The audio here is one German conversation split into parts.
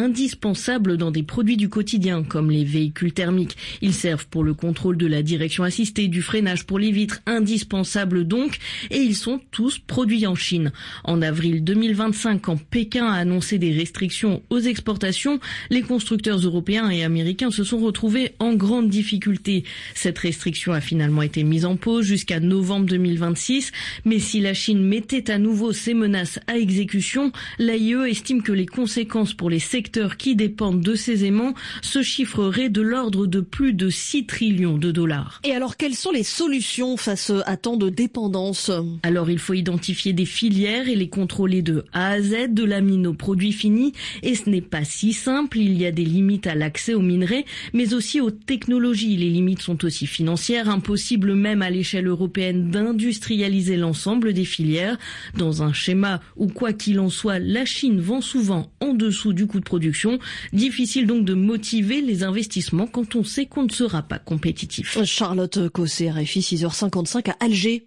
indispensables dans des produits du quotidien, comme les véhicules thermiques. Ils servent pour le contrôle de la direction assistée, du freinage pour les vitres, indispensables donc, et ils sont tous produits en Chine. En avril 2025, quand Pékin a annoncé des restrictions aux exportations, les constructeurs européens et américains se sont retrouvés en grande difficulté. Cette restriction a finalement été mise en pause jusqu'à novembre 2026, mais si la Chine mettait à nouveau ses menaces à exécution, l'AIE estime que les conséquences pour les secteurs qui dépendent de ces aimants se chiffreraient de l'ordre de plus de 6 trillions de dollars. Et alors, quelles sont les solutions face à tant de dépendance ? Alors, il faut identifier des filières et les contrôler de A à Z, de la mine aux produits finis. Et ce n'est pas si simple. Il y a des limites à l'accès aux minerais, mais aussi aux technologies. Les limites sont aussi financières. Impossible même à l'échelle européenne d'industrialiser l'ensemble des filières. Dans un schéma où, quoi qu'il en soit, la Chine vend souvent en dessous du coût de production. Difficile donc de motiver les investissements quand on sait qu'on ne sera pas compétitif. Charlotte Cosset, RFI, 6h55 à Alger.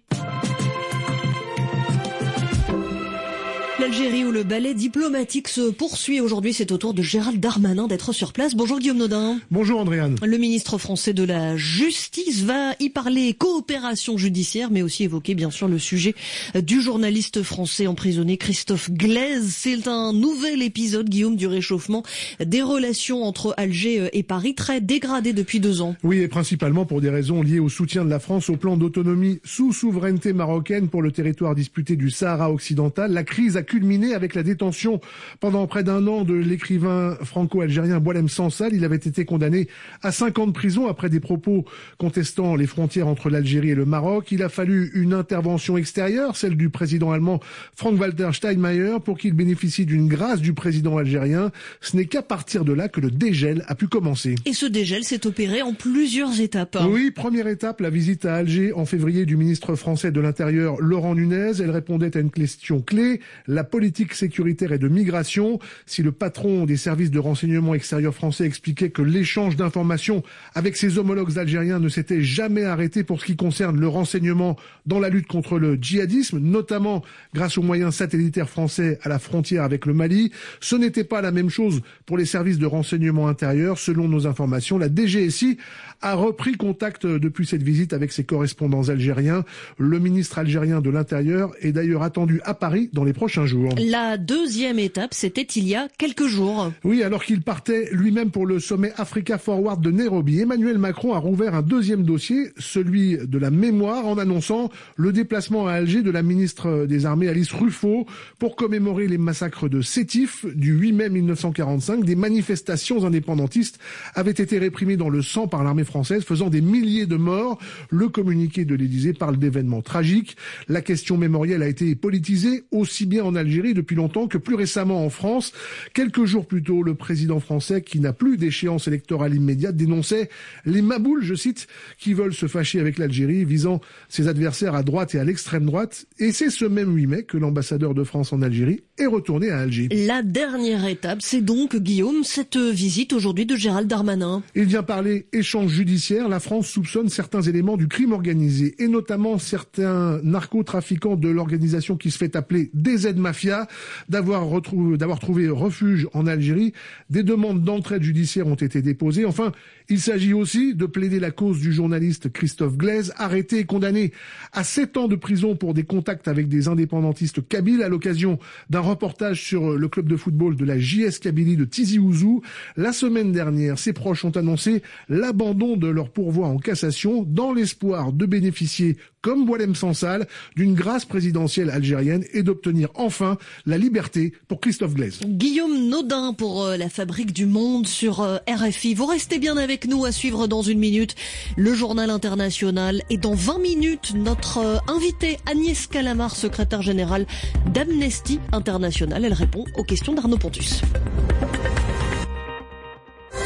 L'Algérie où le ballet diplomatique se poursuit aujourd'hui, c'est au tour de Gérald Darmanin d'être sur place. Bonjour Guillaume Nodin. Bonjour Andréane. Le ministre français de la Justice va y parler coopération judiciaire, mais aussi évoquer bien sûr le sujet du journaliste français emprisonné Christophe Glaise. C'est un nouvel épisode, Guillaume, du réchauffement des relations entre Alger et Paris, très dégradé depuis 2 ans. Oui, et principalement pour des raisons liées au soutien de la France au plan d'autonomie sous souveraineté marocaine pour le territoire disputé du Sahara occidental. La crise a culminé avec la détention pendant près d'1 an de l'écrivain franco-algérien Boualem Sansal. Il avait été condamné à 5 ans de prison après des propos contestant les frontières entre l'Algérie et le Maroc. Il a fallu une intervention extérieure, celle du président allemand Frank-Walter Steinmeier, pour qu'il bénéficie d'une grâce du président algérien. Ce n'est qu'à partir de là que le dégel a pu commencer. Et ce dégel s'est opéré en plusieurs étapes. Oui, première étape, la visite à Alger en février du ministre français de l'Intérieur Laurent Nunez. Elle répondait à une question clé: la politique sécuritaire et de migration. Si le patron des services de renseignement extérieur français expliquait que l'échange d'informations avec ses homologues algériens ne s'était jamais arrêté pour ce qui concerne le renseignement dans la lutte contre le djihadisme, notamment grâce aux moyens satellitaires français à la frontière avec le Mali, ce n'était pas la même chose pour les services de renseignement intérieur. Selon nos informations, la DGSI a repris contact depuis cette visite avec ses correspondants algériens. Le ministre algérien de l'Intérieur est d'ailleurs attendu à Paris dans les prochains jours. La deuxième étape, c'était il y a quelques jours. Oui, alors qu'il partait lui-même pour le sommet Africa Forward de Nairobi, Emmanuel Macron a rouvert un deuxième dossier, celui de la mémoire, en annonçant le déplacement à Alger de la ministre des Armées Alice Ruffo pour commémorer les massacres de Sétif du 8 mai 1945. Des manifestations indépendantistes avaient été réprimées dans le sang par l'armée française, faisant des milliers de morts. Le communiqué de l'Élysée parle d'événements tragiques. La question mémorielle a été politisée aussi bien en Algérie depuis longtemps que plus récemment en France. Quelques jours plus tôt, le président français, qui n'a plus d'échéance électorale immédiate, dénonçait les maboules, je cite, qui veulent se fâcher avec l'Algérie, visant ses adversaires à droite et à l'extrême droite. Et c'est ce même 8 mai que l'ambassadeur de France en Algérie est retourné à Alger. La dernière étape, c'est donc, Guillaume, cette visite aujourd'hui de Gérald Darmanin. Il vient parler échange judiciaire. La France soupçonne certains éléments du crime organisé, et notamment certains narcotrafiquants de l'organisation qui se fait appeler DZ Mafia, d'avoir trouvé refuge en Algérie. Des demandes d'entraide judiciaire ont été déposées. Enfin, il s'agit aussi de plaider la cause du journaliste Christophe Glaise, arrêté et condamné à 7 ans de prison pour des contacts avec des indépendantistes kabyles à l'occasion d'un reportage sur le club de football de la JS Kabylie de Tizi Ouzou. La semaine dernière, ses proches ont annoncé l'abandon de leur pourvoi en cassation dans l'espoir de bénéficier, comme Boualem Sansal, d'une grâce présidentielle algérienne et d'obtenir enfin la liberté pour Christophe Glaise. Guillaume Nodin pour la Fabrique du Monde sur RFI. Vous restez bien avec nous, à suivre dans 1 minute le journal international. Et dans 20 minutes, notre invitée Agnès Calamard, secrétaire générale d'Amnesty International. Elle répond aux questions d'Arnaud Pontus. Bonjour.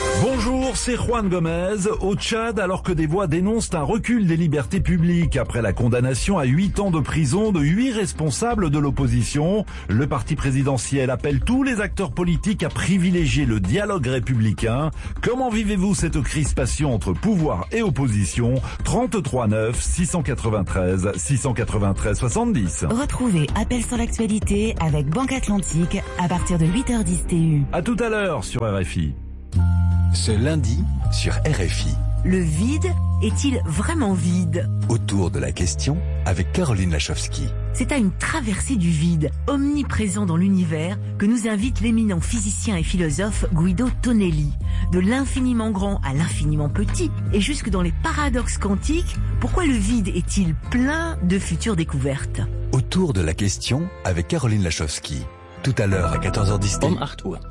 Bonjour, c'est Juan Gomez. Au Tchad, alors que des voix dénoncent un recul des libertés publiques après la condamnation à 8 ans de prison de 8 responsables de l'opposition, le parti présidentiel appelle tous les acteurs politiques à privilégier le dialogue républicain. Comment vivez-vous cette crispation entre pouvoir et opposition? 33 9 693 693 70. Retrouvez Appel sur l'actualité avec Banque Atlantique à partir de 8h10 TU. À tout à l'heure sur RFI. Ce lundi sur RFI. Le vide est-il vraiment vide? Autour de la question avec Caroline Lachowski. C'est à une traversée du vide, omniprésent dans l'univers, que nous invite l'éminent physicien et philosophe Guido Tonelli. De l'infiniment grand à l'infiniment petit, et jusque dans les paradoxes quantiques, pourquoi le vide est-il plein de futures découvertes? Autour de la question avec Caroline Lachowski. Tout à l'heure à 14h10. Um 8 Uhr.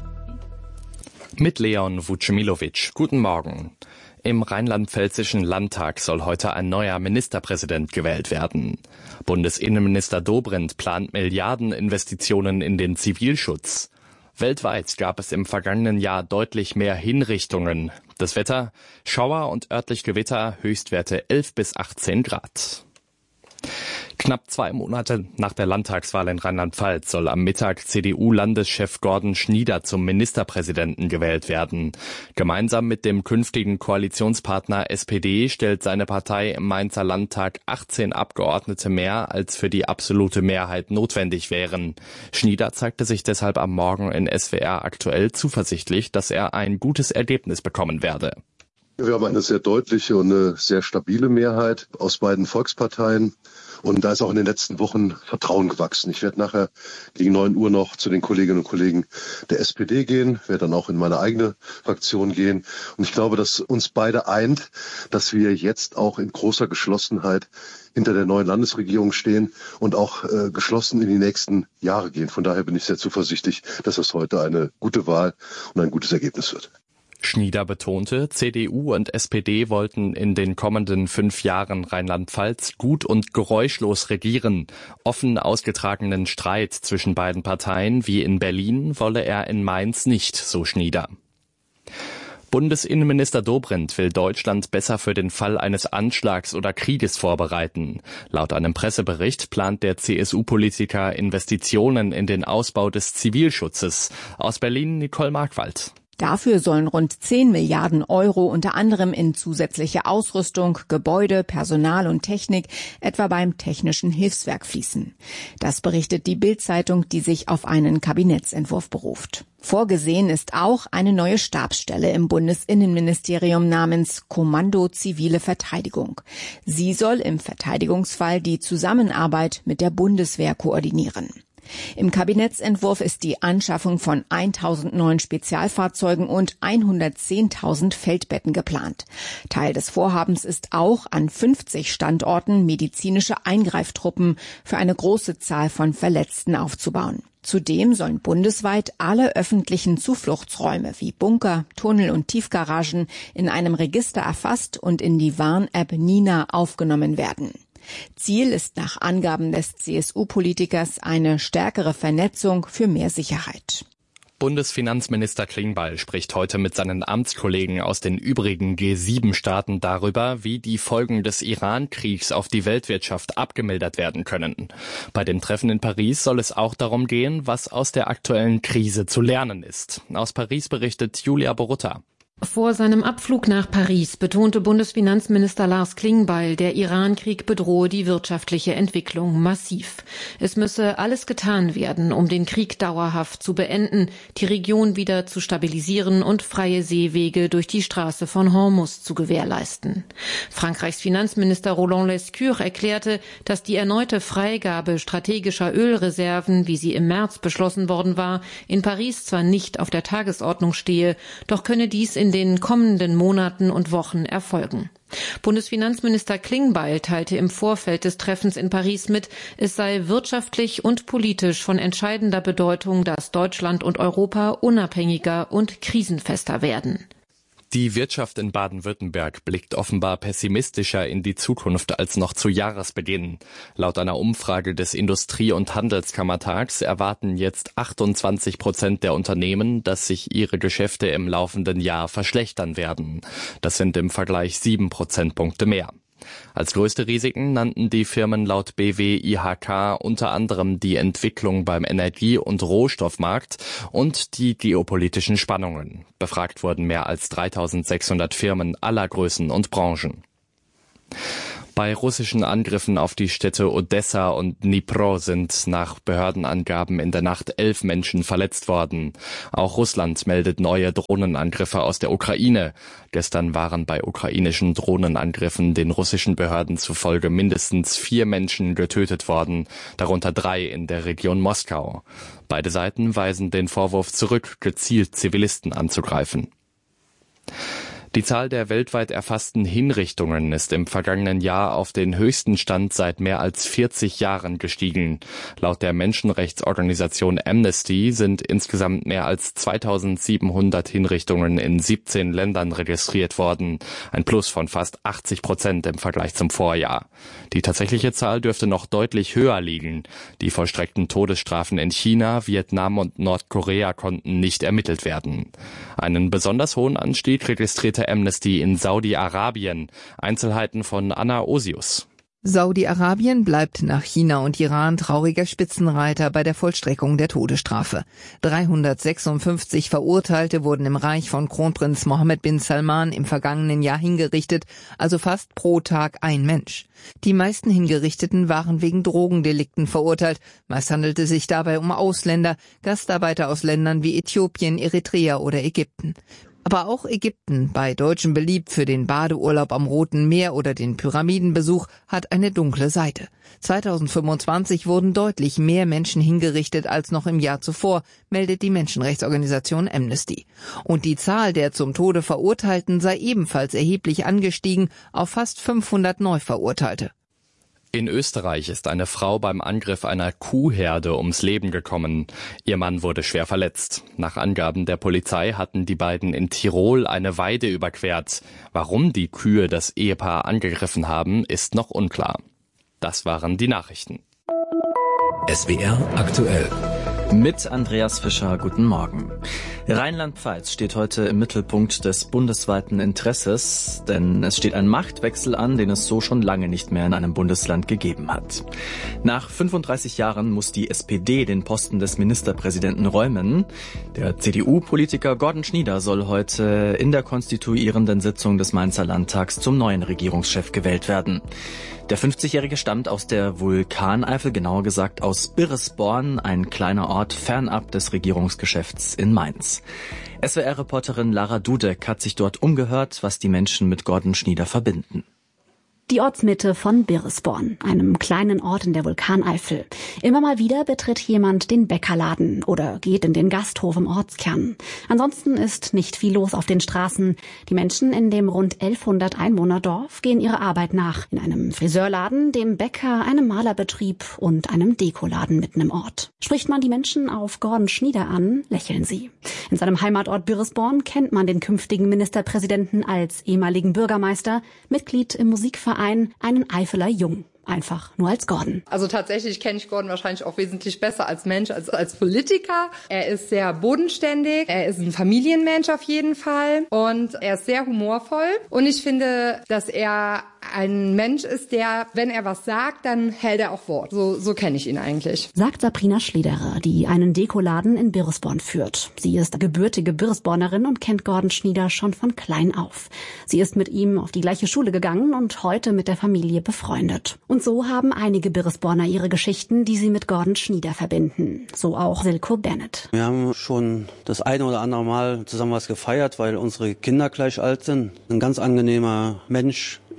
Mit Leon Vucimilowicz. Guten Morgen. Im rheinland-pfälzischen Landtag soll heute ein neuer Ministerpräsident gewählt werden. Bundesinnenminister Dobrindt plant Milliardeninvestitionen in den Zivilschutz. Weltweit gab es im vergangenen Jahr deutlich mehr Hinrichtungen. Das Wetter, Schauer und örtlich Gewitter, Höchstwerte 11 bis 18 Grad. Knapp 2 Monate nach der Landtagswahl in Rheinland-Pfalz soll am Mittag CDU-Landeschef Gordon Schnieder zum Ministerpräsidenten gewählt werden. Gemeinsam mit dem künftigen Koalitionspartner SPD stellt seine Partei im Mainzer Landtag 18 Abgeordnete mehr, als für die absolute Mehrheit notwendig wären. Schnieder zeigte sich deshalb am Morgen in SWR aktuell zuversichtlich, dass er ein gutes Ergebnis bekommen werde. Wir haben eine sehr deutliche und eine sehr stabile Mehrheit aus beiden Volksparteien. Und da ist auch in den letzten Wochen Vertrauen gewachsen. Ich werde nachher gegen 9 Uhr noch zu den Kolleginnen und Kollegen der SPD gehen, werde dann auch in meine eigene Fraktion gehen. Und ich glaube, dass uns beide eint, dass wir jetzt auch in großer Geschlossenheit hinter der neuen Landesregierung stehen und auch geschlossen in die nächsten Jahre gehen. Von daher bin ich sehr zuversichtlich, dass es heute eine gute Wahl und ein gutes Ergebnis wird. Schnieder betonte, CDU und SPD wollten in den kommenden 5 Jahren Rheinland-Pfalz gut und geräuschlos regieren. Offen ausgetragenen Streit zwischen beiden Parteien wie in Berlin wolle er in Mainz nicht, so Schnieder. Bundesinnenminister Dobrindt will Deutschland besser für den Fall eines Anschlags oder Krieges vorbereiten. Laut einem Pressebericht plant der CSU-Politiker Investitionen in den Ausbau des Zivilschutzes. Aus Berlin Nicole Markwald. Dafür sollen rund 10 Milliarden Euro unter anderem in zusätzliche Ausrüstung, Gebäude, Personal und Technik, etwa beim Technischen Hilfswerk fließen. Das berichtet die Bild-Zeitung, die sich auf einen Kabinettsentwurf beruft. Vorgesehen ist auch eine neue Stabsstelle im Bundesinnenministerium namens Kommando Zivile Verteidigung. Sie soll im Verteidigungsfall die Zusammenarbeit mit der Bundeswehr koordinieren. Im Kabinettsentwurf ist die Anschaffung von 1.000 neuen Spezialfahrzeugen und 110.000 Feldbetten geplant. Teil des Vorhabens ist auch, an 50 Standorten medizinische Eingreiftruppen für eine große Zahl von Verletzten aufzubauen. Zudem sollen bundesweit alle öffentlichen Zufluchtsräume wie Bunker, Tunnel und Tiefgaragen in einem Register erfasst und in die Warn-App Nina aufgenommen werden. Ziel ist nach Angaben des CSU-Politikers eine stärkere Vernetzung für mehr Sicherheit. Bundesfinanzminister Klingbeil spricht heute mit seinen Amtskollegen aus den übrigen G7-Staaten darüber, wie die Folgen des Iran-Kriegs auf die Weltwirtschaft abgemildert werden können. Bei dem Treffen in Paris soll es auch darum gehen, was aus der aktuellen Krise zu lernen ist. Aus Paris berichtet Julia Borutta. Vor seinem Abflug nach Paris betonte Bundesfinanzminister Lars Klingbeil, der Iran-Krieg bedrohe die wirtschaftliche Entwicklung massiv. Es müsse alles getan werden, um den Krieg dauerhaft zu beenden, die Region wieder zu stabilisieren und freie Seewege durch die Straße von Hormuz zu gewährleisten. Frankreichs Finanzminister Roland Lescure erklärte, dass die erneute Freigabe strategischer Ölreserven, wie sie im März beschlossen worden war, in Paris zwar nicht auf der Tagesordnung stehe, doch könne dies in den kommenden Monaten und Wochen erfolgen. Bundesfinanzminister Klingbeil teilte im Vorfeld des Treffens in Paris mit, es sei wirtschaftlich und politisch von entscheidender Bedeutung, dass Deutschland und Europa unabhängiger und krisenfester werden. Die Wirtschaft in Baden-Württemberg blickt offenbar pessimistischer in die Zukunft als noch zu Jahresbeginn. Laut einer Umfrage des Industrie- und Handelskammertags erwarten jetzt 28% der Unternehmen, dass sich ihre Geschäfte im laufenden Jahr verschlechtern werden. Das sind im Vergleich 7 Prozentpunkte mehr. Als größte Risiken nannten die Firmen laut BW-IHK unter anderem die Entwicklung beim Energie- und Rohstoffmarkt und die geopolitischen Spannungen. Befragt wurden mehr als 3.600 Firmen aller Größen und Branchen. Bei russischen Angriffen auf die Städte Odessa und Dnipro sind nach Behördenangaben in der Nacht 11 Menschen verletzt worden. Auch Russland meldet neue Drohnenangriffe aus der Ukraine. Gestern waren bei ukrainischen Drohnenangriffen den russischen Behörden zufolge mindestens 4 Menschen getötet worden, darunter 3 in der Region Moskau. Beide Seiten weisen den Vorwurf zurück, gezielt Zivilisten anzugreifen. Die Zahl der weltweit erfassten Hinrichtungen ist im vergangenen Jahr auf den höchsten Stand seit mehr als 40 Jahren gestiegen. Laut der Menschenrechtsorganisation Amnesty sind insgesamt mehr als 2700 Hinrichtungen in 17 Ländern registriert worden. Ein Plus von fast 80% im Vergleich zum Vorjahr. Die tatsächliche Zahl dürfte noch deutlich höher liegen. Die vollstreckten Todesstrafen in China, Vietnam und Nordkorea konnten nicht ermittelt werden. Einen besonders hohen Anstieg registrierte Amnesty in Saudi-Arabien. Einzelheiten von Anna Osius. Saudi-Arabien bleibt nach China und Iran trauriger Spitzenreiter bei der Vollstreckung der Todesstrafe. 356 Verurteilte wurden im Reich von Kronprinz Mohammed bin Salman im vergangenen Jahr hingerichtet, also fast pro Tag ein Mensch. Die meisten Hingerichteten waren wegen Drogendelikten verurteilt. Meist handelte es sich dabei um Ausländer, Gastarbeiter aus Ländern wie Äthiopien, Eritrea oder Ägypten. Aber auch Ägypten, bei Deutschen beliebt für den Badeurlaub am Roten Meer oder den Pyramidenbesuch, hat eine dunkle Seite. 2025 wurden deutlich mehr Menschen hingerichtet als noch im Jahr zuvor, meldet die Menschenrechtsorganisation Amnesty. Und die Zahl der zum Tode Verurteilten sei ebenfalls erheblich angestiegen auf fast 500 Neuverurteilte. In Österreich ist eine Frau beim Angriff einer Kuhherde ums Leben gekommen. Ihr Mann wurde schwer verletzt. Nach Angaben der Polizei hatten die beiden in Tirol eine Weide überquert. Warum die Kühe das Ehepaar angegriffen haben, ist noch unklar. Das waren die Nachrichten. SWR aktuell. Mit Andreas Fischer, guten Morgen. Rheinland-Pfalz steht heute im Mittelpunkt des bundesweiten Interesses, denn es steht ein Machtwechsel an, den es so schon lange nicht mehr in einem Bundesland gegeben hat. Nach 35 Jahren muss die SPD den Posten des Ministerpräsidenten räumen. Der CDU-Politiker Gordon Schnieder soll heute in der konstituierenden Sitzung des Mainzer Landtags zum neuen Regierungschef gewählt werden. Der 50-Jährige stammt aus der Vulkaneifel, genauer gesagt aus Birresborn, ein kleiner Ort fernab des Regierungsgeschäfts in Mainz. SWR-Reporterin Lara Dudek hat sich dort umgehört, was die Menschen mit Gordon Schnieder verbinden. Die Ortsmitte von Birresborn, einem kleinen Ort in der Vulkaneifel. Immer mal wieder betritt jemand den Bäckerladen oder geht in den Gasthof im Ortskern. Ansonsten ist nicht viel los auf den Straßen. Die Menschen in dem rund 1100 Einwohnerdorf gehen ihrer Arbeit nach. In einem Friseurladen, dem Bäcker, einem Malerbetrieb und einem Dekoladen mitten im Ort. Spricht man die Menschen auf Gordon Schnieder an, lächeln sie. In seinem Heimatort Birresborn kennt man den künftigen Ministerpräsidenten als ehemaligen Bürgermeister, Mitglied im Musikverein, einen Eifeler Jung. Einfach nur als Gordon. Also tatsächlich kenne ich Gordon wahrscheinlich auch wesentlich besser als Mensch, als Politiker. Er ist sehr bodenständig, er ist ein Familienmensch auf jeden Fall und er ist sehr humorvoll. Und ich finde, dass er ein Mensch ist, der, wenn er was sagt, dann hält er auch Wort. So kenne ich ihn eigentlich. Sagt Sabrina Schlederer, die einen Dekoladen in Birresborn führt. Sie ist gebürtige Birresbornerin und kennt Gordon Schnieder schon von klein auf. Sie ist mit ihm auf die gleiche Schule gegangen und heute mit der Familie befreundet. Und so haben einige Birresborner ihre Geschichten, die sie mit Gordon Schnieder verbinden. So auch Silko Bennett. Wir haben schon das eine oder andere Mal zusammen was gefeiert, weil unsere Kinder gleich alt sind. Ein ganz angenehmer Mensch,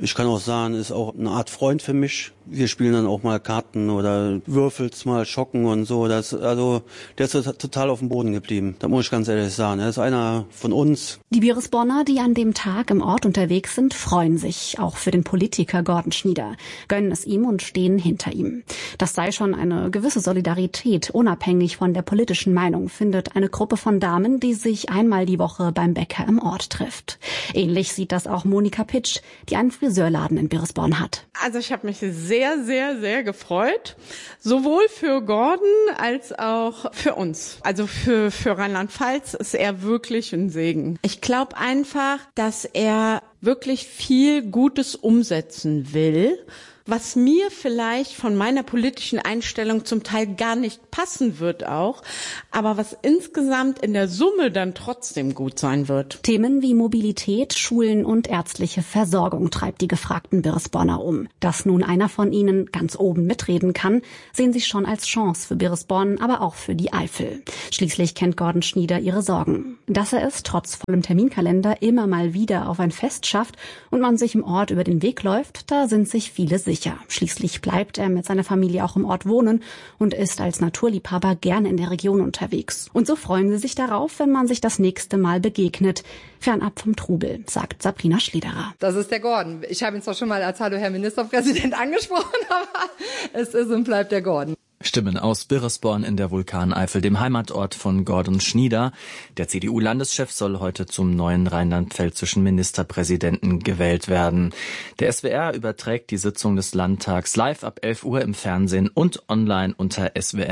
Ich kann auch sagen, ist auch eine Art Freund für mich. Wir spielen dann auch mal Karten oder würfelt's mal, schocken und so. Der ist total auf dem Boden geblieben. Da muss ich ganz ehrlich sagen. Er ist einer von uns. Die Biresborner, die an dem Tag im Ort unterwegs sind, freuen sich. Auch für den Politiker Gordon Schnieder. Gönnen es ihm und stehen hinter ihm. Das sei schon eine gewisse Solidarität, unabhängig von der politischen Meinung, findet eine Gruppe von Damen, die sich einmal die Woche beim Bäcker im Ort trifft. Ähnlich sieht das auch Monika Pitsch, die einen Friseurladen in Biresborn hat. Also ich habe mich sehr, sehr, sehr gefreut. Sowohl für Gordon als auch für uns. Also für Rheinland-Pfalz ist er wirklich ein Segen. Ich glaube einfach, dass er wirklich viel Gutes umsetzen will, was mir vielleicht von meiner politischen Einstellung zum Teil gar nicht passen wird auch, aber was insgesamt in der Summe dann trotzdem gut sein wird. Themen wie Mobilität, Schulen und ärztliche Versorgung treibt die gefragten Biresborner um. Dass nun einer von ihnen ganz oben mitreden kann, sehen sie schon als Chance für Biresborn, aber auch für die Eifel. Schließlich kennt Gordon Schnieder ihre Sorgen. Dass er es trotz vollem Terminkalender immer mal wieder auf ein Fest schafft und man sich im Ort über den Weg läuft, da sind sich viele sicher. Schließlich bleibt er mit seiner Familie auch im Ort wohnen und ist als Naturliebhaber gern in der Region unterwegs. Und so freuen sie sich darauf, wenn man sich das nächste Mal begegnet. Fernab vom Trubel, sagt Sabrina Schlederer. Das ist der Gordon. Ich habe ihn zwar schon mal als Hallo Herr Ministerpräsident angesprochen, aber es ist und bleibt der Gordon. Stimmen aus Biresborn in der Vulkaneifel, dem Heimatort von Gordon Schnieder. Der CDU-Landeschef soll heute zum neuen rheinland-pfälzischen Ministerpräsidenten gewählt werden. Der SWR überträgt die Sitzung des Landtags live ab 11 Uhr im Fernsehen und online unter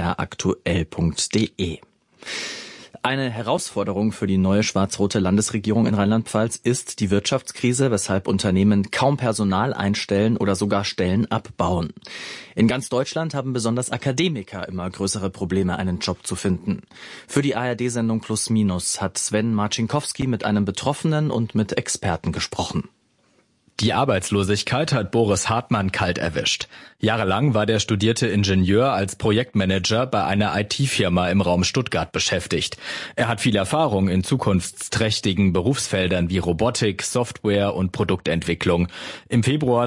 swraktuell.de. Eine Herausforderung für die neue schwarz-rote Landesregierung in Rheinland-Pfalz ist die Wirtschaftskrise, weshalb Unternehmen kaum Personal einstellen oder sogar Stellen abbauen. In ganz Deutschland haben besonders Akademiker immer größere Probleme, einen Job zu finden. Für die ARD-Sendung Plus Minus hat Sven Marcinkowski mit einem Betroffenen und mit Experten gesprochen. Die Arbeitslosigkeit hat Boris Hartmann kalt erwischt. Jahrelang war der studierte Ingenieur als Projektmanager bei einer IT-Firma im Raum Stuttgart beschäftigt. Er hat viel Erfahrung in zukunftsträchtigen Berufsfeldern wie Robotik, Software und Produktentwicklung. Im Februar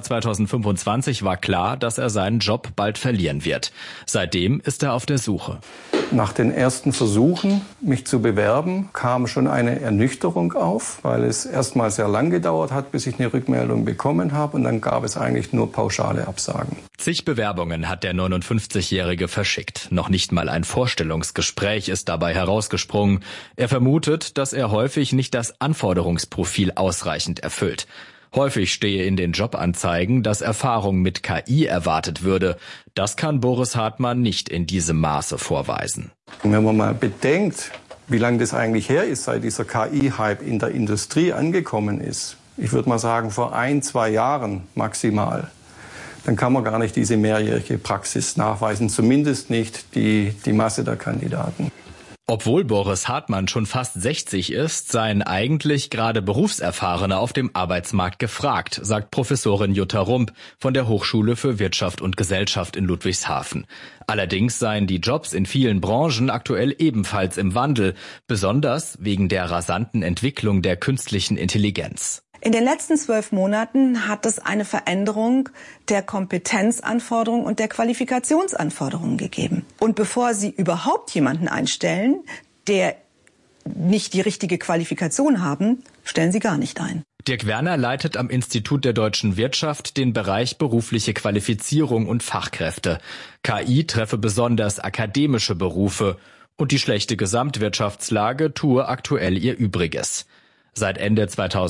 2025 war klar, dass er seinen Job bald verlieren wird. Seitdem ist er auf der Suche. Nach den ersten Versuchen, mich zu bewerben, kam schon eine Ernüchterung auf, weil es erstmal sehr lang gedauert hat, bis ich eine Rückmeldung bekommen habe. Und dann gab es eigentlich nur pauschale Absagen. Zig Bewerbungen hat der 59-Jährige verschickt. Noch nicht mal ein Vorstellungsgespräch ist dabei herausgesprungen. Er vermutet, dass er häufig nicht das Anforderungsprofil ausreichend erfüllt. Häufig stehe in den Jobanzeigen, dass Erfahrung mit KI erwartet würde. Das kann Boris Hartmann nicht in diesem Maße vorweisen. Wenn man mal bedenkt, wie lange das eigentlich her ist, seit dieser KI-Hype in der Industrie angekommen ist, ich würde mal sagen vor 1-2 Jahren maximal, dann kann man gar nicht diese mehrjährige Praxis nachweisen, zumindest nicht die Masse der Kandidaten. Obwohl Boris Hartmann schon fast 60 ist, seien eigentlich gerade Berufserfahrene auf dem Arbeitsmarkt gefragt, sagt Professorin Jutta Rump von der Hochschule für Wirtschaft und Gesellschaft in Ludwigshafen. Allerdings seien die Jobs in vielen Branchen aktuell ebenfalls im Wandel, besonders wegen der rasanten Entwicklung der künstlichen Intelligenz. In den letzten 12 Monaten hat es eine Veränderung der Kompetenzanforderungen und der Qualifikationsanforderungen gegeben. Und bevor Sie überhaupt jemanden einstellen, der nicht die richtige Qualifikation haben, stellen Sie gar nicht ein. Dirk Werner leitet am Institut der deutschen Wirtschaft den Bereich berufliche Qualifizierung und Fachkräfte. KI treffe besonders akademische Berufe und die schlechte Gesamtwirtschaftslage tue aktuell ihr Übriges. Seit Ende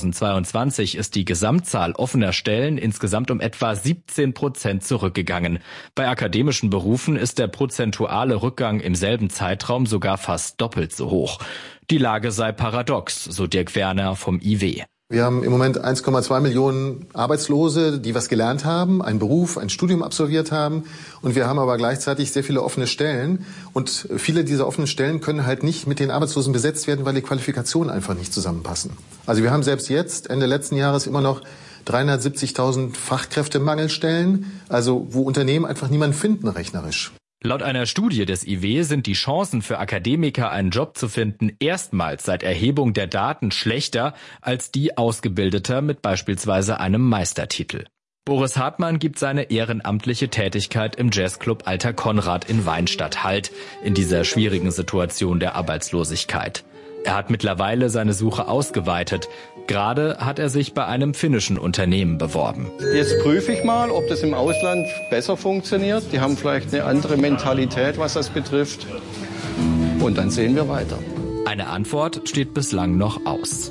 2022 ist die Gesamtzahl offener Stellen insgesamt um etwa 17% zurückgegangen. Bei akademischen Berufen ist der prozentuale Rückgang im selben Zeitraum sogar fast doppelt so hoch. Die Lage sei paradox, so Dirk Werner vom IW. Wir haben im Moment 1,2 Millionen Arbeitslose, die was gelernt haben, einen Beruf, ein Studium absolviert haben. Und wir haben aber gleichzeitig sehr viele offene Stellen. Und viele dieser offenen Stellen können halt nicht mit den Arbeitslosen besetzt werden, weil die Qualifikationen einfach nicht zusammenpassen. Also wir haben selbst jetzt, Ende letzten Jahres, immer noch 370.000 Fachkräftemangelstellen, also wo Unternehmen einfach niemanden finden rechnerisch. Laut einer Studie des IW sind die Chancen für Akademiker, einen Job zu finden, erstmals seit Erhebung der Daten schlechter als die Ausgebildeter mit beispielsweise einem Meistertitel. Boris Hartmann gibt seine ehrenamtliche Tätigkeit im Jazzclub Alter Konrad in Weinstadt Halt in dieser schwierigen Situation der Arbeitslosigkeit. Er hat mittlerweile seine Suche ausgeweitet. Gerade hat er sich bei einem finnischen Unternehmen beworben. Jetzt prüfe ich mal, ob das im Ausland besser funktioniert. Die haben vielleicht eine andere Mentalität, was das betrifft. Und dann sehen wir weiter. Eine Antwort steht bislang noch aus.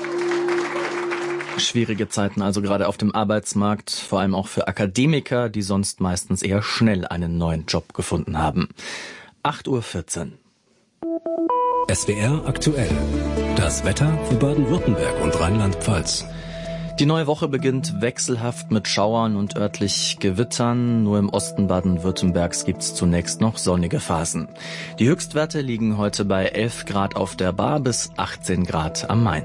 Schwierige Zeiten also gerade auf dem Arbeitsmarkt, vor allem auch für Akademiker, die sonst meistens eher schnell einen neuen Job gefunden haben. 8:14 Uhr. SWR aktuell. Das Wetter für Baden-Württemberg und Rheinland-Pfalz. Die neue Woche beginnt wechselhaft mit Schauern und örtlich Gewittern. Nur im Osten Baden-Württembergs gibt's zunächst noch sonnige Phasen. Die Höchstwerte liegen heute bei 11 Grad auf der Baar bis 18 Grad am Main.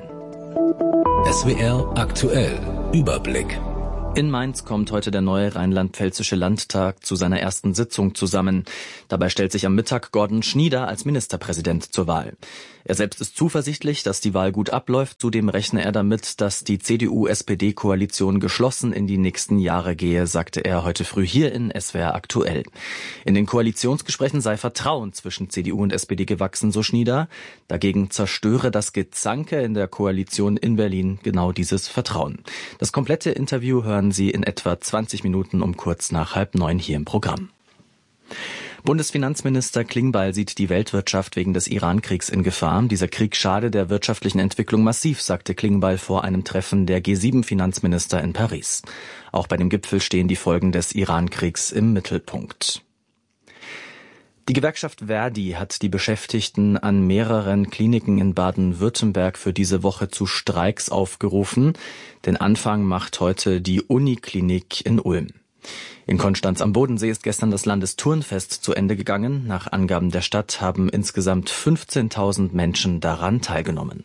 SWR aktuell. Überblick. In Mainz kommt heute der neue Rheinland-Pfälzische Landtag zu seiner ersten Sitzung zusammen. Dabei stellt sich am Mittag Gordon Schnieder als Ministerpräsident zur Wahl. Er selbst ist zuversichtlich, dass die Wahl gut abläuft. Zudem rechne er damit, dass die CDU-SPD-Koalition geschlossen in die nächsten Jahre gehe, sagte er heute früh hier in SWR aktuell. In den Koalitionsgesprächen sei Vertrauen zwischen CDU und SPD gewachsen, so Schnieder. Dagegen zerstöre das Gezanke in der Koalition in Berlin genau dieses Vertrauen. Das komplette Interview hören Sie in etwa 20 Minuten um kurz nach 8:30 hier im Programm. Bundesfinanzminister Klingbeil sieht die Weltwirtschaft wegen des Iran-Kriegs in Gefahr. Dieser Krieg schade der wirtschaftlichen Entwicklung massiv, sagte Klingbeil vor einem Treffen der G7-Finanzminister in Paris. Auch bei dem Gipfel stehen die Folgen des Iran-Kriegs im Mittelpunkt. Die Gewerkschaft Verdi hat die Beschäftigten an mehreren Kliniken in Baden-Württemberg für diese Woche zu Streiks aufgerufen. Den Anfang macht heute die Uniklinik in Ulm. In Konstanz am Bodensee ist gestern das Landesturnfest zu Ende gegangen. Nach Angaben der Stadt haben insgesamt 15.000 Menschen daran teilgenommen.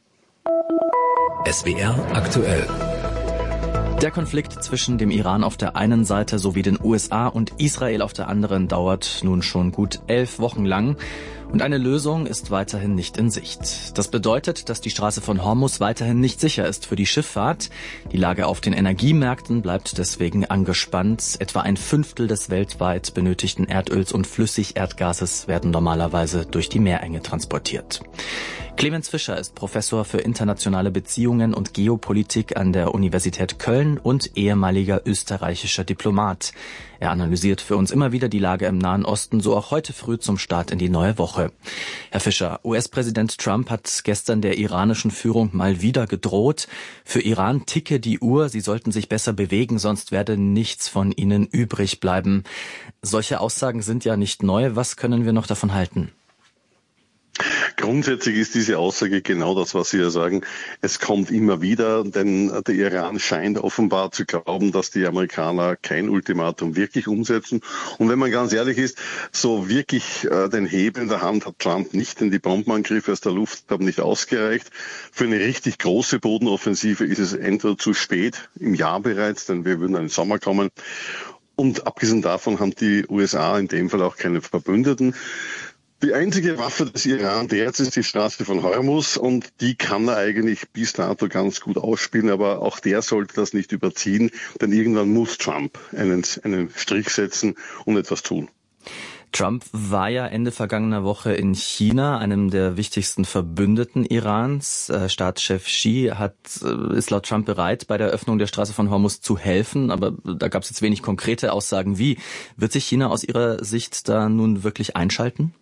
SWR aktuell. Der Konflikt zwischen dem Iran auf der einen Seite sowie den USA und Israel auf der anderen dauert nun schon gut 11 Wochen lang. Und eine Lösung ist weiterhin nicht in Sicht. Das bedeutet, dass die Straße von Hormuz weiterhin nicht sicher ist für die Schifffahrt. Die Lage auf den Energiemärkten bleibt deswegen angespannt. Etwa ein Fünftel des weltweit benötigten Erdöls und Flüssigerdgases werden normalerweise durch die Meerenge transportiert. Clemens Fischer ist Professor für internationale Beziehungen und Geopolitik an der Universität Köln und ehemaliger österreichischer Diplomat. Er analysiert für uns immer wieder die Lage im Nahen Osten, so auch heute früh zum Start in die neue Woche. Herr Fischer, US-Präsident Trump hat gestern der iranischen Führung mal wieder gedroht. Für Iran ticke die Uhr, sie sollten sich besser bewegen, sonst werde nichts von ihnen übrig bleiben. Solche Aussagen sind ja nicht neu. Was können wir noch davon halten? Grundsätzlich ist diese Aussage genau das, was Sie ja sagen. Es kommt immer wieder, denn der Iran scheint offenbar zu glauben, dass die Amerikaner kein Ultimatum wirklich umsetzen. Und wenn man ganz ehrlich ist, so wirklich den Hebel in der Hand hat Trump nicht, denn die Bombenangriffe aus der Luft haben nicht ausgereicht. Für eine richtig große Bodenoffensive ist es entweder zu spät, im Jahr bereits, denn wir würden in den Sommer kommen. Und abgesehen davon haben die USA in dem Fall auch keine Verbündeten. Die einzige Waffe des Iran derzeit ist die Straße von Hormuz und die kann er eigentlich bis dato ganz gut ausspielen, aber auch der sollte das nicht überziehen, denn irgendwann muss Trump einen Strich setzen und etwas tun. Trump war ja Ende vergangener Woche in China, einem der wichtigsten Verbündeten Irans. Staatschef Xi ist laut Trump bereit, bei der Öffnung der Straße von Hormuz zu helfen, aber da gab es jetzt wenig konkrete Aussagen. Wie wird sich China aus Ihrer Sicht da nun wirklich einschalten?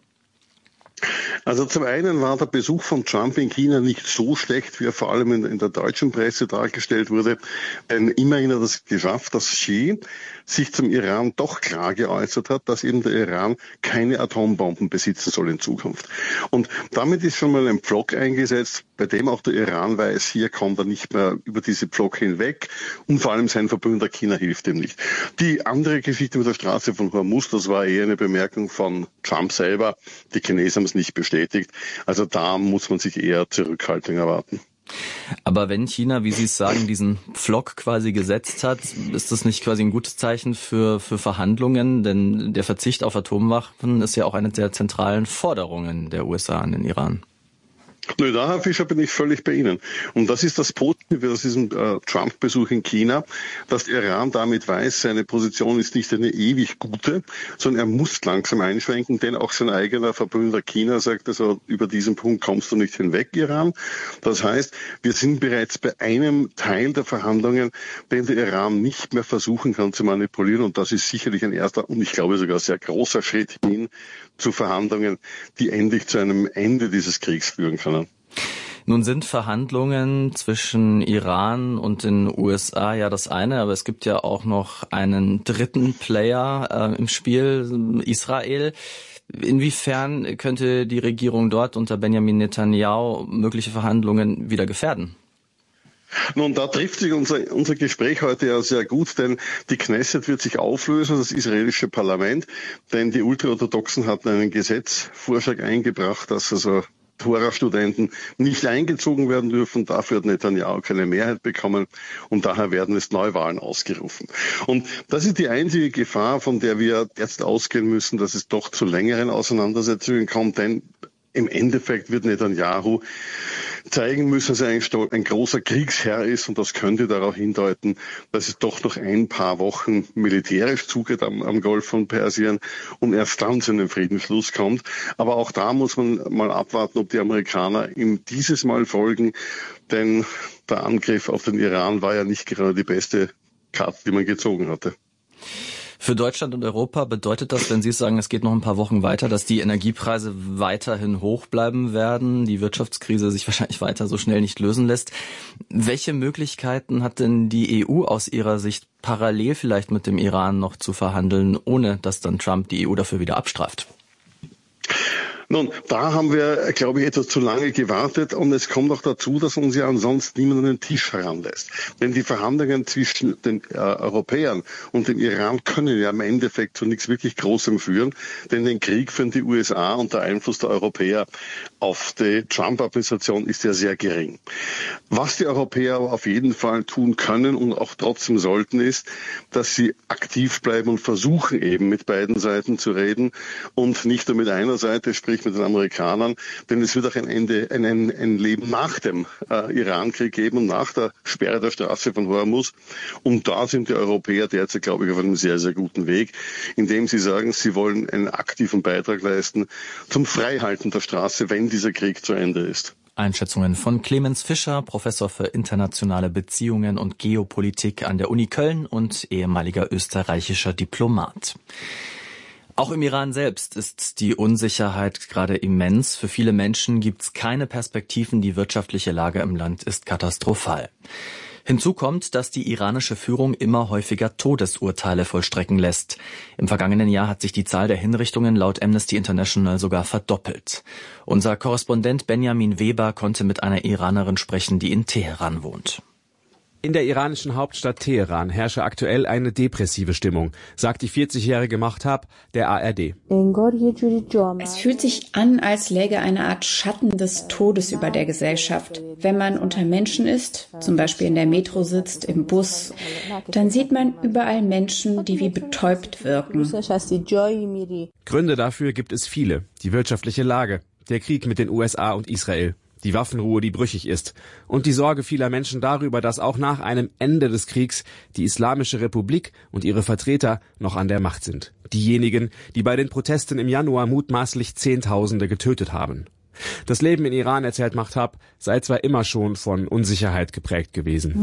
Also zum einen war der Besuch von Trump in China nicht so schlecht, wie er vor allem in der deutschen Presse dargestellt wurde. Denn immerhin hat er es geschafft, dass Xi sich zum Iran doch klar geäußert hat, dass eben der Iran keine Atombomben besitzen soll in Zukunft. Und damit ist schon mal ein Pflock eingesetzt, bei dem auch der Iran weiß, hier kommt er nicht mehr über diese Pflock hinweg und vor allem sein Verbündeter China hilft ihm nicht. Die andere Geschichte mit der Straße von Hormuz, das war eher eine Bemerkung von Trump selber. Die Chinesen haben es nicht bestätigt. Also da muss man sich eher Zurückhaltung erwarten. Aber wenn China, wie Sie es sagen, diesen Pflock quasi gesetzt hat, ist das nicht quasi ein gutes Zeichen für Verhandlungen? Denn der Verzicht auf Atomwaffen ist ja auch eine der zentralen Forderungen der USA an den Iran. Nö, da, Herr Fischer, bin ich völlig bei Ihnen. Und das ist das Positive aus diesem Trump-Besuch in China, dass der Iran damit weiß, seine Position ist nicht eine ewig gute, sondern er muss langsam einschwenken, denn auch sein eigener Verbündeter China sagt, also über diesen Punkt kommst du nicht hinweg, Iran. Das heißt, wir sind bereits bei einem Teil der Verhandlungen, den der Iran nicht mehr versuchen kann zu manipulieren. Und das ist sicherlich ein erster und ich glaube sogar sehr großer Schritt hin zu Verhandlungen, die endlich zu einem Ende dieses Kriegs führen können. Nun sind Verhandlungen zwischen Iran und den USA ja das eine, aber es gibt ja auch noch einen dritten Player im Spiel, Israel. Inwiefern könnte die Regierung dort unter Benjamin Netanyahu mögliche Verhandlungen wieder gefährden? Nun, da trifft sich unser Gespräch heute ja sehr gut, denn die Knesset wird sich auflösen, das israelische Parlament, denn die Ultraorthodoxen hatten einen Gesetzvorschlag eingebracht, dass also Tora-Studenten nicht eingezogen werden dürfen. Dafür hat Netanyahu keine Mehrheit bekommen und daher werden es Neuwahlen ausgerufen. Und das ist die einzige Gefahr, von der wir jetzt ausgehen müssen, dass es doch zu längeren Auseinandersetzungen kommt, denn im Endeffekt wird Netanyahu zeigen müssen, dass er ein großer Kriegsherr ist und das könnte darauf hindeuten, dass es doch noch ein paar Wochen militärisch zugeht am Golf von Persien und erst dann zu einem Friedensschluss kommt. Aber auch da muss man mal abwarten, ob die Amerikaner ihm dieses Mal folgen, denn der Angriff auf den Iran war ja nicht gerade die beste Karte, die man gezogen hatte. Für Deutschland und Europa bedeutet das, wenn Sie sagen, es geht noch ein paar Wochen weiter, dass die Energiepreise weiterhin hoch bleiben werden, die Wirtschaftskrise sich wahrscheinlich weiter so schnell nicht lösen lässt. Welche Möglichkeiten hat denn die EU aus Ihrer Sicht parallel vielleicht mit dem Iran noch zu verhandeln, ohne dass dann Trump die EU dafür wieder abstraft? Nun, da haben wir, glaube ich, etwas zu lange gewartet und es kommt auch dazu, dass uns ja ansonsten niemand an den Tisch heranlässt. Denn die Verhandlungen zwischen den Europäern und dem Iran können ja im Endeffekt zu nichts wirklich Großem führen, denn den Krieg führen die USA und der Einfluss der Europäer auf die Trump-Administration ist ja sehr gering. Was die Europäer aber auf jeden Fall tun können und auch trotzdem sollten, ist, dass sie aktiv bleiben und versuchen eben mit beiden Seiten zu reden und nicht nur mit einer Seite, sprich mit den Amerikanern, denn es wird auch ein Leben nach dem Iran-Krieg geben und nach der Sperre der Straße von Hormuz. Und da sind die Europäer derzeit, glaube ich, auf einem sehr, sehr guten Weg, indem sie sagen, sie wollen einen aktiven Beitrag leisten zum Freihalten der Straße, wenn dieser Krieg zu Ende ist. Einschätzungen von Clemens Fischer, Professor für internationale Beziehungen und Geopolitik an der Uni Köln und ehemaliger österreichischer Diplomat. Auch im Iran selbst ist die Unsicherheit gerade immens. Für viele Menschen gibt es keine Perspektiven. Die wirtschaftliche Lage im Land ist katastrophal. Hinzu kommt, dass die iranische Führung immer häufiger Todesurteile vollstrecken lässt. Im vergangenen Jahr hat sich die Zahl der Hinrichtungen laut Amnesty International sogar verdoppelt. Unser Korrespondent Benjamin Weber konnte mit einer Iranerin sprechen, die in Teheran wohnt. In der iranischen Hauptstadt Teheran herrsche aktuell eine depressive Stimmung, sagt die 40-jährige Mahtab der ARD. Es fühlt sich an, als läge eine Art Schatten des Todes über der Gesellschaft. Wenn man unter Menschen ist, zum Beispiel in der Metro sitzt, im Bus, dann sieht man überall Menschen, die wie betäubt wirken. Gründe dafür gibt es viele. Die wirtschaftliche Lage, der Krieg mit den USA und Israel, die Waffenruhe, die brüchig ist, und die Sorge vieler Menschen darüber, dass auch nach einem Ende des Kriegs die Islamische Republik und ihre Vertreter noch an der Macht sind. Diejenigen, die bei den Protesten im Januar mutmaßlich Zehntausende getötet haben. Das Leben in Iran, erzählt Mahtab, sei zwar immer schon von Unsicherheit geprägt gewesen.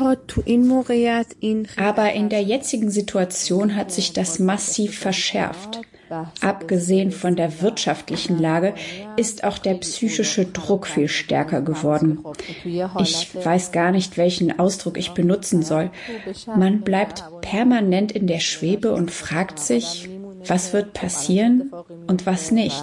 Aber in der jetzigen Situation hat sich das massiv verschärft. Abgesehen von der wirtschaftlichen Lage ist auch der psychische Druck viel stärker geworden. Ich weiß gar nicht, welchen Ausdruck ich benutzen soll. Man bleibt permanent in der Schwebe und fragt sich, was wird passieren und was nicht.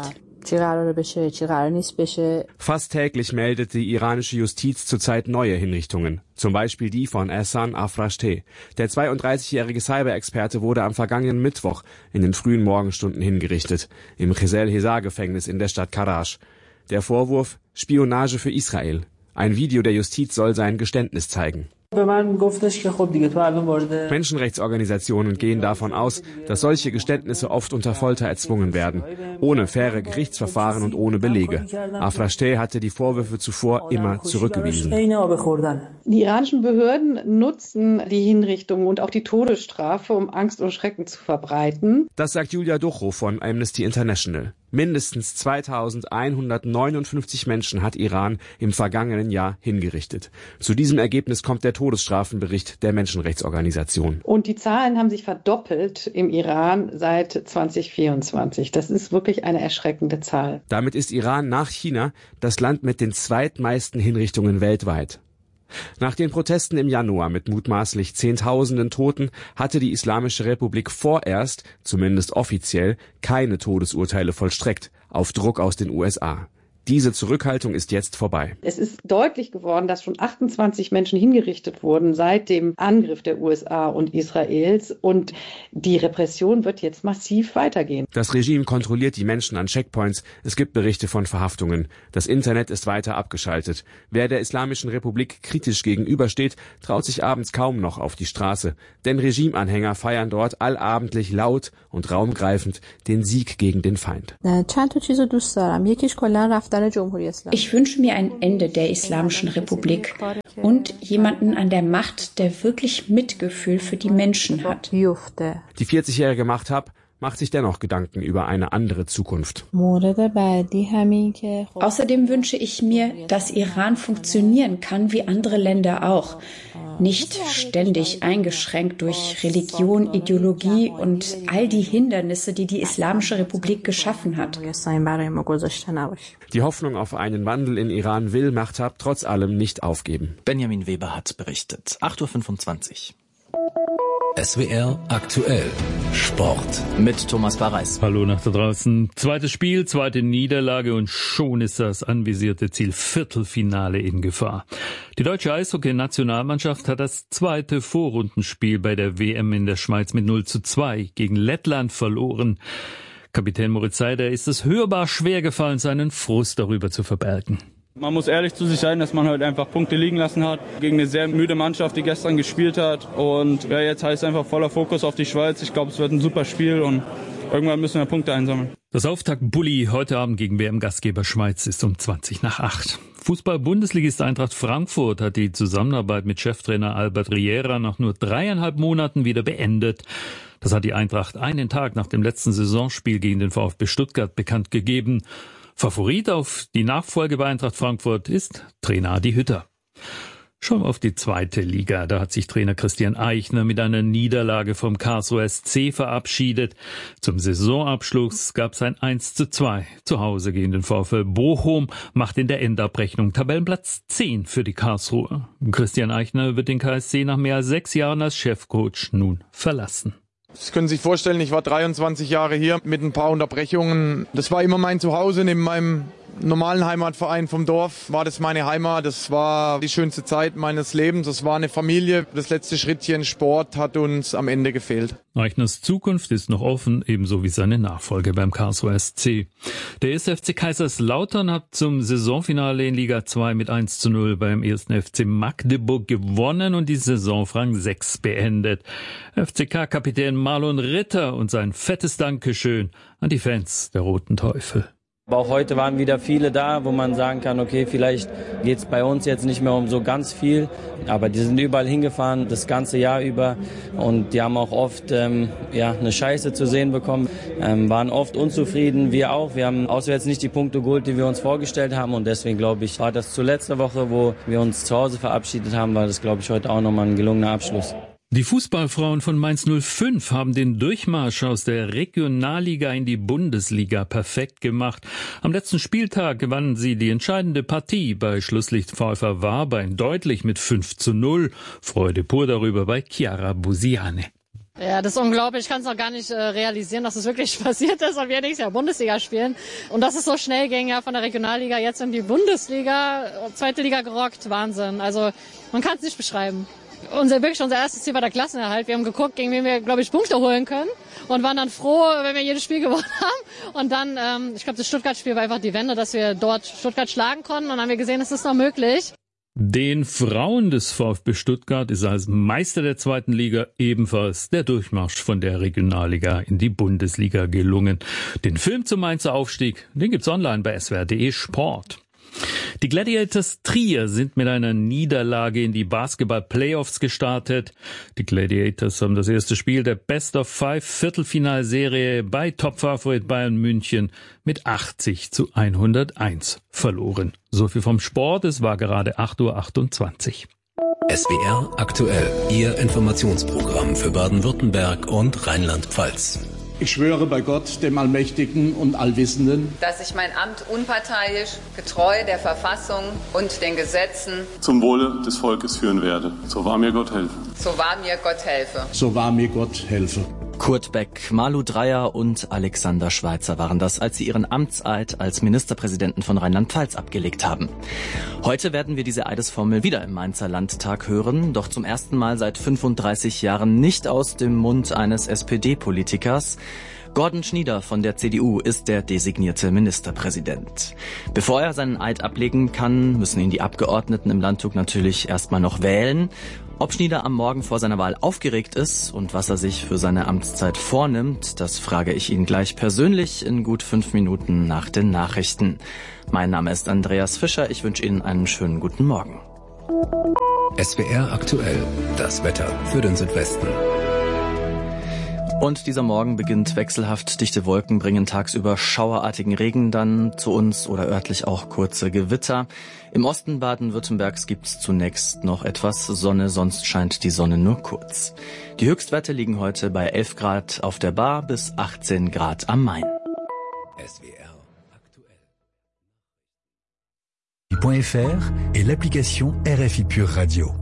Fast täglich meldet die iranische Justiz zurzeit neue Hinrichtungen. Zum Beispiel die von Ehsan Afrashteh. Der 32-jährige Cyber-Experte wurde am vergangenen Mittwoch in den frühen Morgenstunden hingerichtet, im Qizil Hezar-Gefängnis in der Stadt Karaj. Der Vorwurf: Spionage für Israel. Ein Video der Justiz soll sein Geständnis zeigen. Menschenrechtsorganisationen gehen davon aus, dass solche Geständnisse oft unter Folter erzwungen werden, ohne faire Gerichtsverfahren und ohne Belege. Afrashteh hatte die Vorwürfe zuvor immer zurückgewiesen. Die iranischen Behörden nutzen die Hinrichtungen und auch die Todesstrafe, um Angst und Schrecken zu verbreiten. Das sagt Julia Ducho von Amnesty International. Mindestens 2159 Menschen hat Iran im vergangenen Jahr hingerichtet. Zu diesem Ergebnis kommt der Todesstrafenbericht der Menschenrechtsorganisation. Und die Zahlen haben sich verdoppelt im Iran seit 2024. Das ist wirklich eine erschreckende Zahl. Damit ist Iran nach China das Land mit den zweitmeisten Hinrichtungen weltweit. Nach den Protesten im Januar mit mutmaßlich Zehntausenden Toten hatte die Islamische Republik vorerst, zumindest offiziell, keine Todesurteile vollstreckt, auf Druck aus den USA. Diese Zurückhaltung ist jetzt vorbei. Es ist deutlich geworden, dass schon 28 Menschen hingerichtet wurden seit dem Angriff der USA und Israels. Und die Repression wird jetzt massiv weitergehen. Das Regime kontrolliert die Menschen an Checkpoints. Es gibt Berichte von Verhaftungen. Das Internet ist weiter abgeschaltet. Wer der Islamischen Republik kritisch gegenübersteht, traut sich abends kaum noch auf die Straße. Denn Regimeanhänger feiern dort allabendlich laut und raumgreifend den Sieg gegen den Feind. Ich wünsche mir ein Ende der Islamischen Republik und jemanden an der Macht, der wirklich Mitgefühl für die Menschen hat. Die 40-jährige Mahtab macht sich dennoch Gedanken über eine andere Zukunft. Außerdem wünsche ich mir, dass Iran funktionieren kann wie andere Länder auch. Nicht ständig eingeschränkt durch Religion, Ideologie und all die Hindernisse, die die Islamische Republik geschaffen hat. Die Hoffnung auf einen Wandel in Iran will Mahtab trotz allem nicht aufgeben. Benjamin Weber hat berichtet. 8.25 Uhr. SWR aktuell Sport mit Thomas Barreis. Hallo nach da draußen. Zweites Spiel, zweite Niederlage und schon ist das anvisierte Ziel Viertelfinale in Gefahr. Die deutsche Eishockey-Nationalmannschaft hat das zweite Vorrundenspiel bei der WM in der Schweiz mit 0:2 gegen Lettland verloren. Kapitän Moritz Seider ist es hörbar schwer gefallen, seinen Frust darüber zu verbergen. Man muss ehrlich zu sich sein, dass man heute einfach Punkte liegen lassen hat gegen eine sehr müde Mannschaft, die gestern gespielt hat. Und ja, jetzt heißt einfach voller Fokus auf die Schweiz. Ich glaube, es wird ein super Spiel und irgendwann müssen wir Punkte einsammeln. Das Auftakt-Bulli heute Abend gegen WM-Gastgeber Schweiz ist um 7:20. Fußball-Bundesligist Eintracht Frankfurt hat die Zusammenarbeit mit Cheftrainer Albert Riera nach nur 3,5 Monaten wieder beendet. Das hat die Eintracht einen Tag nach dem letzten Saisonspiel gegen den VfB Stuttgart bekannt gegeben. Favorit auf die Nachfolge bei Eintracht Frankfurt ist Trainer Adi Hütter. Schauen wir auf die zweite Liga. Da hat sich Trainer Christian Eichner mit einer Niederlage vom Karlsruher SC verabschiedet. Zum Saisonabschluss gab es ein 1:2. Zu Hause gegen den VfL Bochum macht in der Endabrechnung Tabellenplatz 10 für die Karlsruher. Christian Eichner wird den KSC nach mehr als 6 Jahren als Chefcoach nun verlassen. Sie können sich vorstellen, ich war 23 Jahre hier mit ein paar Unterbrechungen. Das war immer mein Zuhause. Neben meinem normalen Heimatverein vom Dorf war das meine Heimat. Das war die schönste Zeit meines Lebens. Das war eine Familie. Das letzte Schrittchen Sport hat uns am Ende gefehlt. Eichners Zukunft ist noch offen, ebenso wie seine Nachfolge beim Karlsruher SC. Der 1. FC Kaiserslautern hat zum Saisonfinale in Liga 2 mit 1:0 beim 1. FC Magdeburg gewonnen und die Saison auf Rang 6 beendet. FCK-Kapitän Marlon Ritter und sein fettes Dankeschön an die Fans der Roten Teufel. Aber auch heute waren wieder viele da, wo man sagen kann, okay, vielleicht geht's bei uns jetzt nicht mehr um so ganz viel. Aber die sind überall hingefahren, das ganze Jahr über. Und die haben auch oft eine Scheiße zu sehen bekommen, waren oft unzufrieden, wir auch. Wir haben auswärts nicht die Punkte geholt, die wir uns vorgestellt haben. Und deswegen, glaube ich, war das zu letzter Woche, wo wir uns zu Hause verabschiedet haben, war das, glaube ich, heute auch nochmal ein gelungener Abschluss. Die Fußballfrauen von Mainz 05 haben den Durchmarsch aus der Regionalliga in die Bundesliga perfekt gemacht. Am letzten Spieltag gewannen sie die entscheidende Partie bei Schlusslicht VfR Warbein deutlich mit 5:0. Freude pur darüber bei Chiara Busiane. Ja, das ist unglaublich. Ich kann es noch gar nicht realisieren, dass es wirklich passiert ist, ob wir nächstes Jahr Bundesliga spielen. Und dass es so schnell ging, ja, von der Regionalliga jetzt in die Bundesliga, zweite Liga gerockt. Wahnsinn. Also man kann es nicht beschreiben. Unser erstes Ziel war der Klassenerhalt. Wir haben geguckt, gegen wen wir, glaube ich, Punkte holen können und waren dann froh, wenn wir jedes Spiel gewonnen haben. Und dann, ich glaube, das Stuttgart-Spiel war einfach die Wende, dass wir dort Stuttgart schlagen konnten. Und dann haben wir gesehen, es ist noch möglich. Den Frauen des VfB Stuttgart ist als Meister der 2. Liga ebenfalls der Durchmarsch von der Regionalliga in die Bundesliga gelungen. Den Film zum Mainzer Aufstieg, den gibt's online bei swr.de Sport. Die Gladiators Trier sind mit einer Niederlage in die Basketball-Playoffs gestartet. Die Gladiators haben das erste Spiel der Best-of-5 Viertelfinalserie bei Topfavorit Bayern München mit 80-101 verloren. So viel vom Sport, es war gerade 8:28 Uhr. SWR aktuell, Ihr Informationsprogramm für Baden-Württemberg und Rheinland-Pfalz. Ich schwöre bei Gott, dem Allmächtigen und Allwissenden, dass ich mein Amt unparteiisch, getreu der Verfassung und den Gesetzen zum Wohle des Volkes führen werde. So wahr mir Gott helfe. So wahr mir Gott helfe. So wahr mir Gott helfe. Kurt Beck, Malu Dreyer und Alexander Schweitzer waren das, als sie ihren Amtseid als Ministerpräsidenten von Rheinland-Pfalz abgelegt haben. Heute werden wir diese Eidesformel wieder im Mainzer Landtag hören, doch zum ersten Mal seit 35 Jahren nicht aus dem Mund eines SPD-Politikers. Gordon Schnieder von der CDU ist der designierte Ministerpräsident. Bevor er seinen Eid ablegen kann, müssen ihn die Abgeordneten im Landtag natürlich erstmal noch wählen. Ob Schnieder am Morgen vor seiner Wahl aufgeregt ist und was er sich für seine Amtszeit vornimmt, das frage ich ihn gleich persönlich in gut 5 Minuten nach den Nachrichten. Mein Name ist Andreas Fischer, ich wünsche Ihnen einen schönen guten Morgen. SWR aktuell, das Wetter für den Südwesten. Und dieser Morgen beginnt wechselhaft. Dichte Wolken bringen tagsüber schauerartigen Regen dann zu uns oder örtlich auch kurze Gewitter. Im Osten Baden-Württembergs gibt's zunächst noch etwas Sonne, sonst scheint die Sonne nur kurz. Die Höchstwerte liegen heute bei 11 Grad auf der Bar bis 18 Grad am Main. SWR aktuell. .fr et l'application RFI Pure Radio.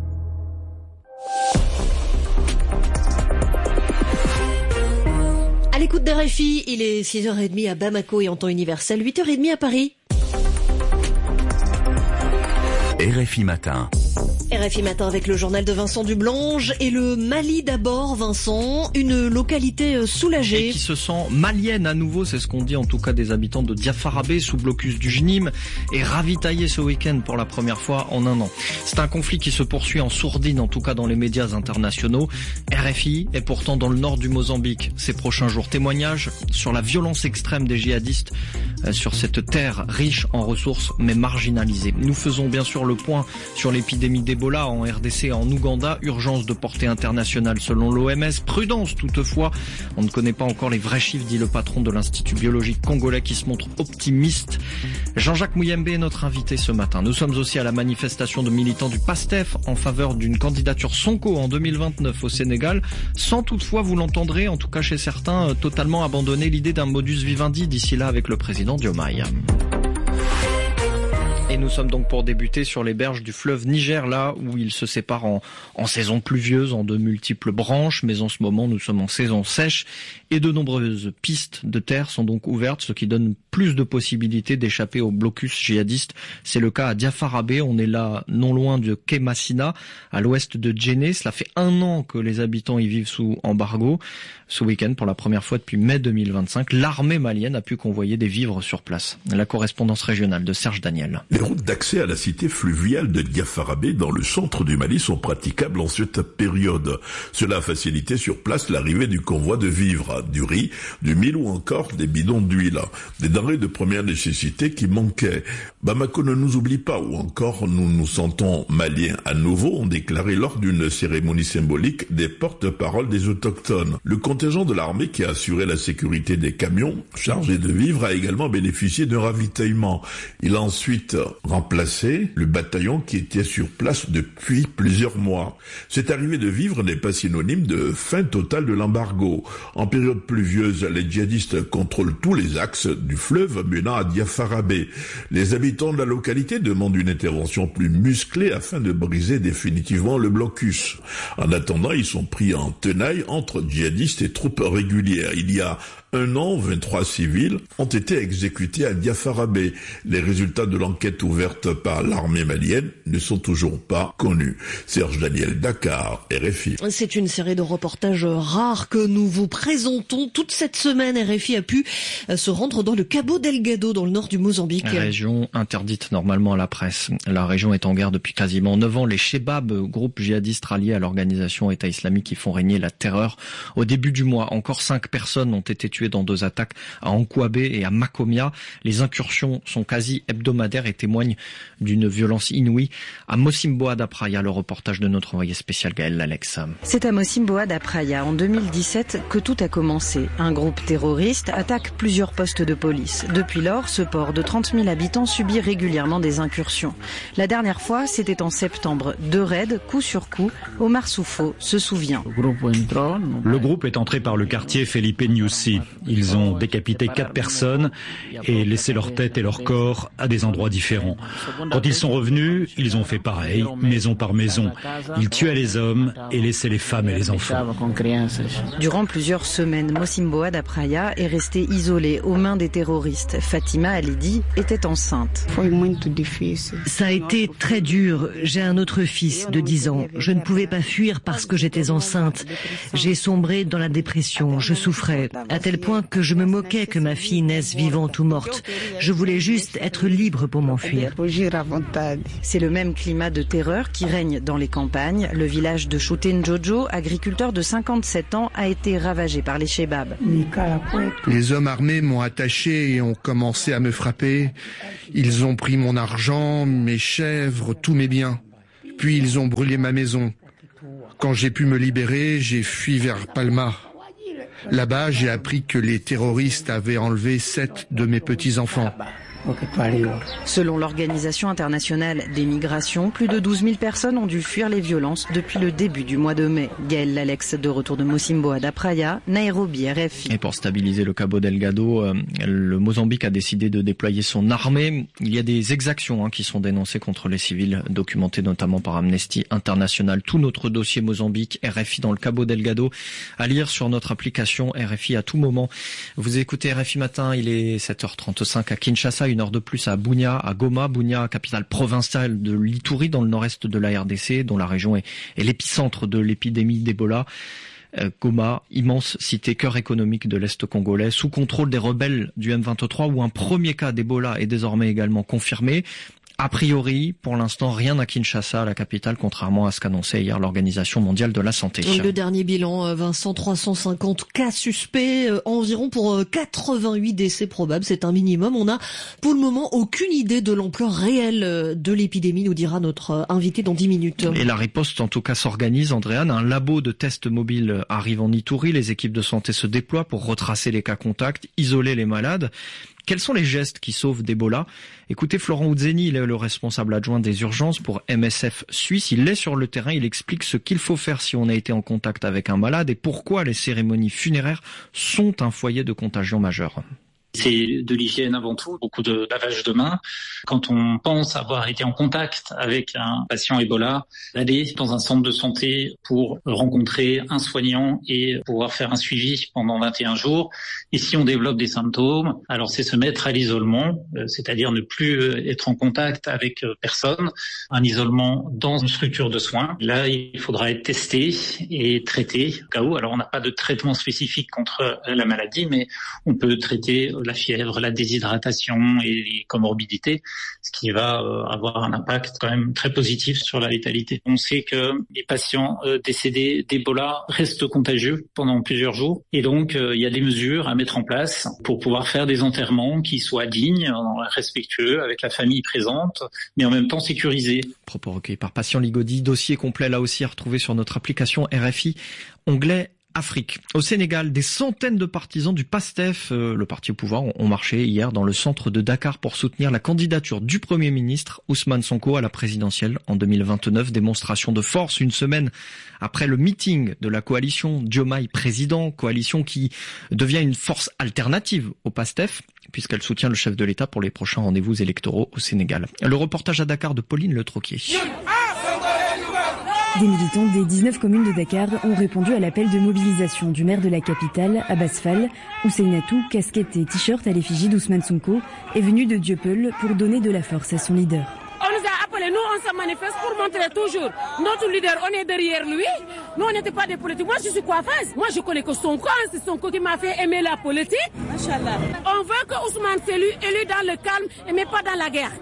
À l'écoute d'RFI, il est 6h30 à Bamako et en temps universel, 8h30 à Paris. RFI Matin. RFI Matin avec le journal de Vincent Dublange et le Mali d'abord, Vincent, une localité soulagée. Et qui se sent malienne à nouveau, c'est ce qu'on dit en tout cas des habitants de Diafarabé sous blocus du JNIM et ravitaillé ce week-end pour la première fois en un an. C'est un conflit qui se poursuit en sourdine, en tout cas dans les médias internationaux. RFI est pourtant dans le nord du Mozambique ces prochains jours. Témoignage sur la violence extrême des djihadistes sur cette terre riche en ressources mais marginalisée. Nous faisons bien sûr le point sur l'épidémie d'Ebola en RDC et en Ouganda, urgence de portée internationale selon l'OMS, prudence toutefois, on ne connaît pas encore les vrais chiffres, dit le patron de l'Institut biologique congolais qui se montre optimiste. Jean-Jacques Mouyembe est notre invité ce matin. Nous sommes aussi à la manifestation de militants du PASTEF en faveur d'une candidature Sonko en 2029 au Sénégal, sans toutefois, vous l'entendrez, en tout cas chez certains, totalement abandonner l'idée d'un modus vivendi d'ici là avec le président Diomaye. Et nous sommes donc pour débuter sur les berges du fleuve Niger, là où il se sépare en saison pluvieuse, en de multiples branches, mais en ce moment nous sommes en saison sèche et de nombreuses pistes de terre sont donc ouvertes, ce qui donne plus de possibilités d'échapper aux blocus djihadistes. C'est le cas à Diafarabé, on est là non loin de Kemassina, à l'ouest de Djenné. Cela fait 1 an que les habitants y vivent sous embargo. Ce week-end, pour la première fois depuis mai 2025, l'armée malienne a pu convoyer des vivres sur place. La correspondance régionale de Serge Daniel. Les routes d'accès à la cité fluviale de Diafarabé dans le centre du Mali sont praticables en cette période. Cela a facilité sur place l'arrivée du convoi de vivres, du riz, du mil ou encore des bidons d'huile, des denrées de première nécessité qui manquaient. Bamako ne nous oublie pas ou encore nous nous sentons maliens à nouveau, ont déclaré lors d'une cérémonie symbolique des porte-paroles des autochtones. Le contingent de l'armée qui a assuré la sécurité des camions chargés de vivres a également bénéficié d'un ravitaillement. Il a ensuite remplacé le bataillon qui était sur place depuis plusieurs mois. Cette arrivée de vivres n'est pas synonyme de fin totale de l'embargo. En période pluvieuse, les djihadistes contrôlent tous les axes du fleuve menant à Diafarabé. Les habitants de la localité demandent une intervention plus musclée afin de briser définitivement le blocus. En attendant, ils sont pris en tenaille entre djihadistes et troupes régulières. Il y a 1 an, 23 civils ont été exécutés à Diafarabé. Les résultats de l'enquête ouvertes par l'armée malienne ne sont toujours pas connues. Serge Daniel, Dakar, RFI. C'est une série de reportages rares que nous vous présentons. Toute cette semaine, RFI a pu se rendre dans le Cabo Delgado, dans le nord du Mozambique. Région interdite normalement à la presse. La région est en guerre depuis quasiment 9 ans. Les Chebab, groupe djihadiste rallié à l'organisation État islamique, qui font régner la terreur. Au début du mois, encore 5 personnes ont été tuées dans 2 attaques à Ankwabé et à Makomia. Les incursions sont quasi hebdomadaires et témoignent d'une violence inouïe. À Mocimboa da Praia, le reportage de notre envoyé spécial Gaël Lalex. C'est à Mocimboa da Praia, en 2017, que tout a commencé. Un groupe terroriste attaque plusieurs postes de police. Depuis lors, ce port de 30 000 habitants subit régulièrement des incursions. La dernière fois, c'était en septembre. 2 raids, coup sur coup. Omar Soufo se souvient. Le groupe est entré par le quartier Felipe Nyusi. Ils ont décapité 4 personnes et laissé leur tête et leur corps à des endroits différents. Quand ils sont revenus, ils ont fait pareil, maison par maison. Ils tuaient les hommes et laissaient les femmes et les enfants. Durant plusieurs semaines, Mocimboa da Praia est resté isolé aux mains des terroristes. Fatima Alidi était enceinte. Ça a été très dur. J'ai un autre fils de 10 ans. Je ne pouvais pas fuir parce que j'étais enceinte. J'ai sombré dans la dépression. Je souffrais à tel point que je me moquais que ma fille naisse vivante ou morte. Je voulais juste être libre pour m'enfuir. C'est le même climat de terreur qui règne dans les campagnes. Le village de Chouten-Jojo, agriculteur de 57 ans, a été ravagé par les Chebab. Les hommes armés m'ont attaché et ont commencé à me frapper. Ils ont pris mon argent, mes chèvres, tous mes biens. Puis ils ont brûlé ma maison. Quand j'ai pu me libérer, j'ai fui vers Palma. Là-bas, j'ai appris que les terroristes avaient enlevé 7 de mes petits-enfants. Selon l'Organisation internationale des migrations, plus de 12 000 personnes ont dû fuir les violences depuis le début du mois de mai. Gaël Lalex, de retour de Mocimboa da Praia, Nairobi, RFI. Et pour stabiliser le Cabo Delgado, le Mozambique a décidé de déployer son armée. Il y a des exactions qui sont dénoncées contre les civils, documentées notamment par Amnesty International. Tout notre dossier Mozambique, RFI dans le Cabo Delgado, à lire sur notre application RFI à tout moment. Vous écoutez RFI Matin, il est 7h35 à Kinshasa, 1 heure de plus à Bunia, à Goma. Bunia, capitale provinciale de l'Ituri, dans le nord-est de la RDC, dont la région est l'épicentre de l'épidémie d'Ebola. Goma, immense cité cœur économique de l'Est congolais, sous contrôle des rebelles du M23, où un premier cas d'Ebola est désormais également confirmé. A priori, pour l'instant, rien à Kinshasa, la capitale, contrairement à ce qu'annonçait hier l'Organisation mondiale de la santé. Le dernier bilan, Vincent, 350 cas suspects, environ pour 88 décès probables. C'est un minimum. On n'a pour le moment aucune idée de l'ampleur réelle de l'épidémie, nous dira notre invité dans 10 minutes. Et la riposte, en tout cas, s'organise, Andréane. Un labo de tests mobile arrive en Ituri. Les équipes de santé se déploient pour retracer les cas contacts, isoler les malades. Quels sont les gestes qui sauvent d'Ebola? Écoutez Florent Oudzeni, il est le responsable adjoint des urgences pour MSF Suisse. Il est sur le terrain, il explique ce qu'il faut faire si on a été en contact avec un malade et pourquoi les cérémonies funéraires sont un foyer de contagion majeur. C'est de l'hygiène avant tout, beaucoup de lavage de mains. Quand on pense avoir été en contact avec un patient Ebola, aller dans un centre de santé pour rencontrer un soignant et pouvoir faire un suivi pendant 21 jours. Et si on développe des symptômes, alors c'est se mettre à l'isolement, c'est-à-dire ne plus être en contact avec personne, un isolement dans une structure de soins. Là, il faudra être testé et traité au cas où. Alors on n'a pas de traitement spécifique contre la maladie, mais on peut traiter la fièvre, la déshydratation et les comorbidités, ce qui va avoir un impact quand même très positif sur la létalité. On sait que les patients décédés d'Ebola restent contagieux pendant plusieurs jours et donc il y a des mesures à mettre en place pour pouvoir faire des enterrements qui soient dignes, respectueux, avec la famille présente, mais en même temps sécurisés. Propos recueillis par Patient Ligodi, dossier complet là aussi à retrouver sur notre application RFI, onglet Afrique. Au Sénégal, des centaines de partisans du PASTEF, le parti au pouvoir, ont marché hier dans le centre de Dakar pour soutenir la candidature du Premier ministre Ousmane Sonko à la présidentielle en 2029. Démonstration de force une semaine après le meeting de la coalition Diomaye président, coalition qui devient une force alternative au PASTEF puisqu'elle soutient le chef de l'État pour les prochains rendez-vous électoraux au Sénégal. Le reportage à Dakar de Pauline Le Troquier. Des militants des 19 communes de Dakar ont répondu à l'appel de mobilisation du maire de la capitale, Abbas Fall. Ouseinatou, casquette et t-shirt à l'effigie d'Ousmane Sonko, est venu de Dieuppeul pour donner de la force à son leader. On nous a appelés, nous on se manifeste pour montrer toujours notre leader, on est derrière lui. Nous on n'était pas des politiques. Moi je suis coiffeuse. Moi je connais que Sonko, c'est Sonko qui m'a fait aimer la politique. Machallah. On veut que Ousmane soit élu dans le calme et mais pas dans la guerre.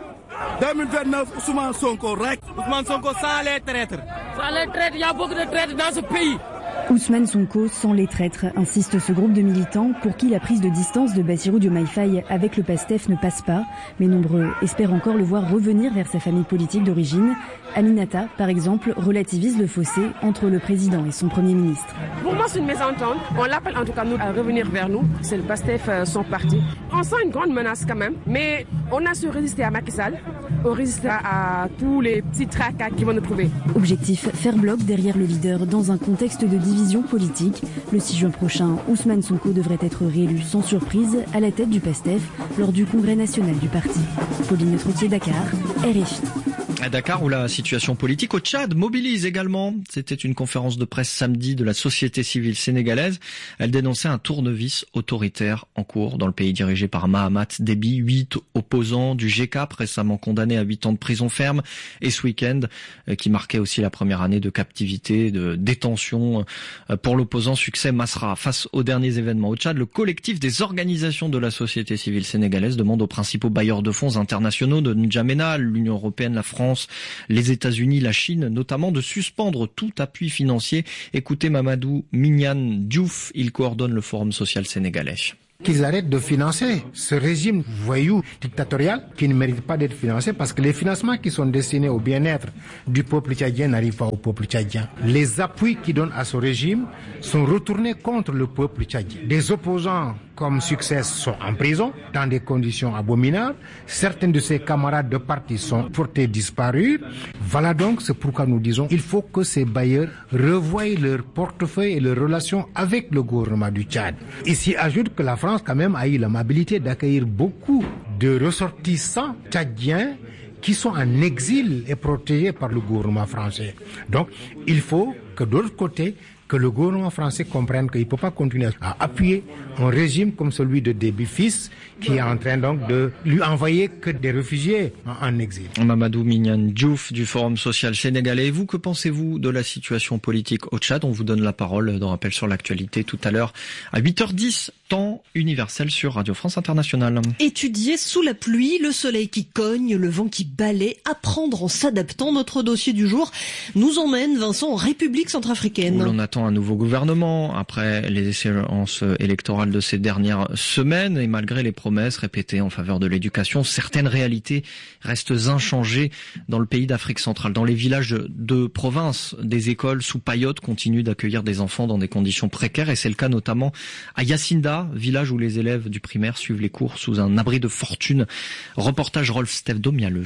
2029, Ousmane Sonko, Ousmane Sonko sans les traîtres. Sans les traîtres, il y a beaucoup de traîtres dans ce pays. Ousmane Sonko sans les traîtres, insiste ce groupe de militants pour qui la prise de distance de Bassirou Diomaye Faye avec le PASTEF ne passe pas. Mais nombreux espèrent encore le voir revenir vers sa famille politique d'origine. Aminata, par exemple, relativise le fossé entre le président et son premier ministre. Pour moi, c'est une mésentente. On l'appelle en tout cas nous à revenir vers nous. C'est le PASTEF, son parti. On sent une grande menace quand même, mais on a su résister à Macky Sall, on résiste à tous les petits tracas qui vont nous trouver. Objectif, faire bloc derrière le leader dans un contexte de division politique. Le 6 juin prochain, Ousmane Sonko devrait être réélu sans surprise à la tête du PASTEF lors du congrès national du parti. Pauline Troutier, Dakar, RFI. À Dakar, où la situation politique au Tchad mobilise également. C'était une conférence de presse samedi de la société civile sénégalaise. Elle dénonçait un tournevis autoritaire en cours dans le pays dirigé par Mahamat Déby. 8 opposants du GCAP récemment condamnés à 8 ans de prison ferme. Et ce week-end, qui marquait aussi la première année de captivité, de détention pour l'opposant Succès Masra. Face aux derniers événements au Tchad, le collectif des organisations de la société civile sénégalaise demande aux principaux bailleurs de fonds internationaux de N'Djamena, l'Union européenne, la France, les États-Unis, la Chine, notamment de suspendre tout appui financier. Écoutez Mamadou Mignane Diouf, il coordonne le Forum social sénégalais. Qu'ils arrêtent de financer ce régime voyou dictatorial qui ne mérite pas d'être financé parce que les financements qui sont destinés au bien-être du peuple tchadien n'arrivent pas au peuple tchadien. Les appuis qu'ils donnent à ce régime sont retournés contre le peuple tchadien. Des opposants comme Succès sont en prison dans des conditions abominables. Certains de ses camarades de parti sont portés disparus. Voilà donc c'est pourquoi nous disons il faut que ces bailleurs revoient leur portefeuille et leurs relations avec le gouvernement du Tchad. Ici ajoute que la France quand même a eu l'amabilité d'accueillir beaucoup de ressortissants tchadiens qui sont en exil et protégés par le gouvernement français. Donc il faut que de l'autre côté, que le gouvernement français comprenne qu'il ne peut pas continuer à appuyer un régime comme celui de Déby fils qui est en train donc de lui envoyer que des réfugiés en exil. Mamadou Mignane Diouf du Forum social sénégalais. Et vous, que pensez-vous de la situation politique au Tchad? On vous donne la parole dans Rappel sur l'actualité tout à l'heure à 8h10, temps universel sur Radio France Internationale. Étudier sous la pluie, le soleil qui cogne, le vent qui balaie, apprendre en s'adaptant. Notre dossier du jour nous emmène, Vincent, en République centrafricaine. Où l'on attend un nouveau gouvernement après les échéances électorales de ces dernières semaines et malgré les promesses répétées en faveur de l'éducation, certaines réalités restent inchangées dans le pays d'Afrique centrale. Dans les villages de province, des écoles sous paillotes continuent d'accueillir des enfants dans des conditions précaires et c'est le cas notamment à Yacinda, village où les élèves du primaire suivent les cours sous un abri de fortune. Reportage Rolf Stevdo Mialeux.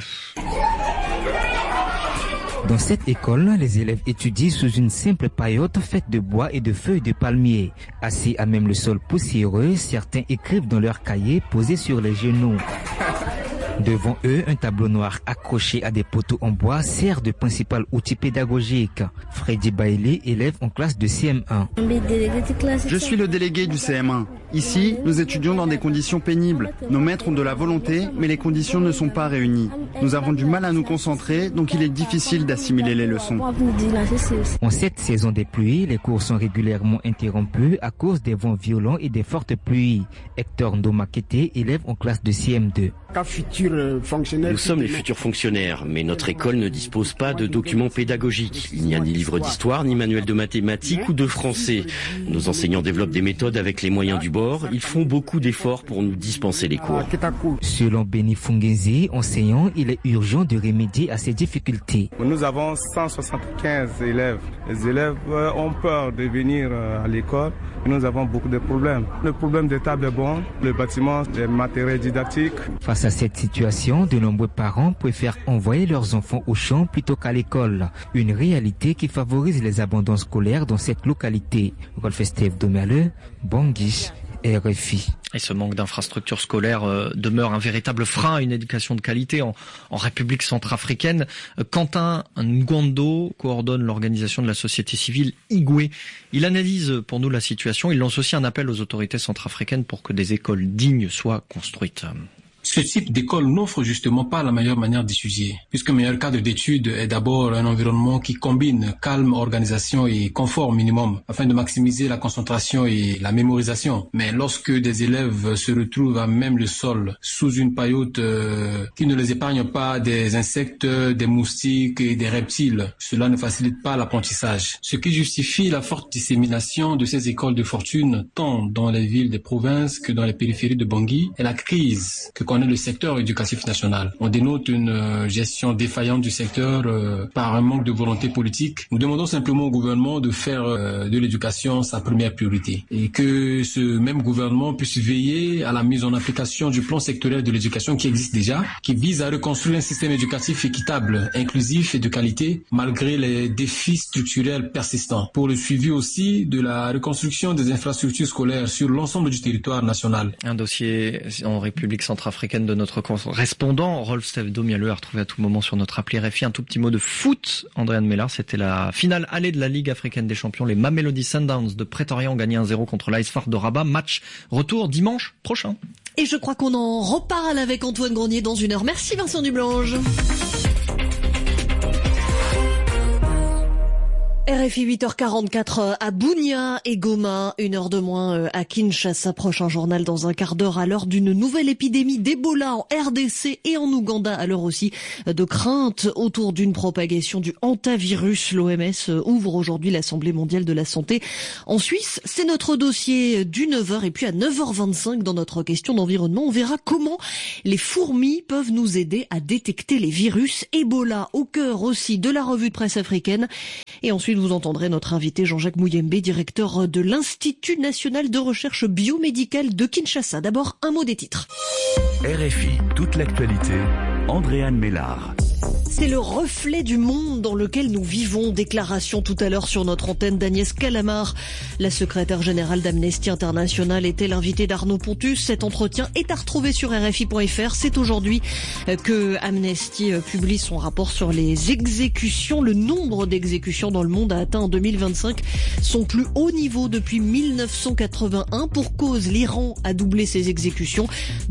Dans cette école, les élèves étudient sous une simple paillote faite de bois et de feuilles de palmier. Assis à même le sol poussiéreux, certains écrivent dans leurs cahiers posés sur les genoux. Devant eux, un tableau noir accroché à des poteaux en bois sert de principal outil pédagogique. Freddy Bailey, élève en classe de CM1. Je suis le délégué du CM1. Ici, nous étudions dans des conditions pénibles. Nos maîtres ont de la volonté, mais les conditions ne sont pas réunies. Nous avons du mal à nous concentrer, donc il est difficile d'assimiler les leçons. En cette saison des pluies, les cours sont régulièrement interrompus à cause des vents violents et des fortes pluies. Hector Ndomakete, élève en classe de CM2. Nous sommes les futurs fonctionnaires, mais notre école ne dispose pas de documents pédagogiques. Il n'y a ni livre d'histoire, ni manuel de mathématiques ou de français. Nos enseignants développent des méthodes avec les moyens du bord. Ils font beaucoup d'efforts pour nous dispenser les cours. Selon Beni Fungezi, enseignant, il est urgent de remédier à ces difficultés. Nous avons 175 élèves. Les élèves ont peur de venir à l'école. Nous avons beaucoup de problèmes. Le problème des tables est bon, le bâtiment, les matériels didactiques. Face à cette situation, de nombreux parents préfèrent envoyer leurs enfants au champ plutôt qu'à l'école. Une réalité qui favorise les abandons scolaires dans cette localité. Rolf Steve Domerle, Bangui, RFI. Et ce manque d'infrastructures scolaires demeure un véritable frein à une éducation de qualité en République centrafricaine. Quentin Ngwando coordonne l'organisation de la société civile Igwe. Il analyse pour nous la situation. Il lance aussi un appel aux autorités centrafricaines pour que des écoles dignes soient construites. Ce type d'école n'offre justement pas la meilleure manière d'étudier, puisque le meilleur cadre d'étude est d'abord un environnement qui combine calme, organisation et confort minimum, afin de maximiser la concentration et la mémorisation. Mais lorsque des élèves se retrouvent à même le sol, sous une paillote qui ne les épargne pas des insectes, des moustiques et des reptiles, cela ne facilite pas l'apprentissage. Ce qui justifie la forte dissémination de ces écoles de fortune, tant dans les villes des provinces que dans les périphéries de Bangui, est la crise que connaît le secteur éducatif national. On dénote une gestion défaillante du secteur par un manque de volonté politique. Nous demandons simplement au gouvernement de faire de l'éducation sa première priorité et que ce même gouvernement puisse veiller à la mise en application du plan sectoriel de l'éducation qui existe déjà, qui vise à reconstruire un système éducatif équitable, inclusif et de qualité, malgré les défis structurels persistants. Pour le suivi aussi de la reconstruction des infrastructures scolaires sur l'ensemble du territoire national. Un dossier en République centrafricaine de notre correspondant Rolf Stevdomialeux à retrouver à tout moment sur notre appli RFI. Un tout petit mot de foot. Andréane Mellard, c'était la finale allée de la Ligue africaine des champions. Les Mamelodi Sundowns de Pretoria ont gagné 1-0 contre l'AS FAR de Rabat. Match retour dimanche prochain. Et je crois qu'on en reparle avec Antoine Grenier dans une heure. Merci Vincent Dublange. RFI 8h44 à Bunia et Goma, 1 heure de moins à Kinshasa. Prochain journal dans un quart d'heure à l'heure d'une nouvelle épidémie d'Ebola en RDC et en Ouganda. À l'heure aussi de crainte autour d'une propagation du hantavirus. L'OMS ouvre aujourd'hui l'Assemblée mondiale de la santé en Suisse. C'est notre dossier du 9h et puis à 9h25 dans notre question d'environnement, on verra comment les fourmis peuvent nous aider à détecter les virus. Ebola au cœur aussi de la revue de presse africaine. Et ensuite, vous entendrez notre invité Jean-Jacques Mouyembe, directeur de l'Institut national de recherche biomédicale de Kinshasa. D'abord, un mot des titres. RFI, toute l'actualité, Andréane Mellard. C'est le reflet du monde dans lequel nous vivons. Déclaration tout à l'heure sur notre antenne d'Agnès Calamard. La secrétaire générale d'Amnesty International était l'invitée d'Arnaud Pontus. Cet entretien est à retrouver sur RFI.fr. C'est aujourd'hui que Amnesty publie son rapport sur les exécutions. Le nombre d'exécutions dans le monde a atteint en 2025 son plus haut niveau depuis 1981. Pour cause, l'Iran a doublé ses exécutions.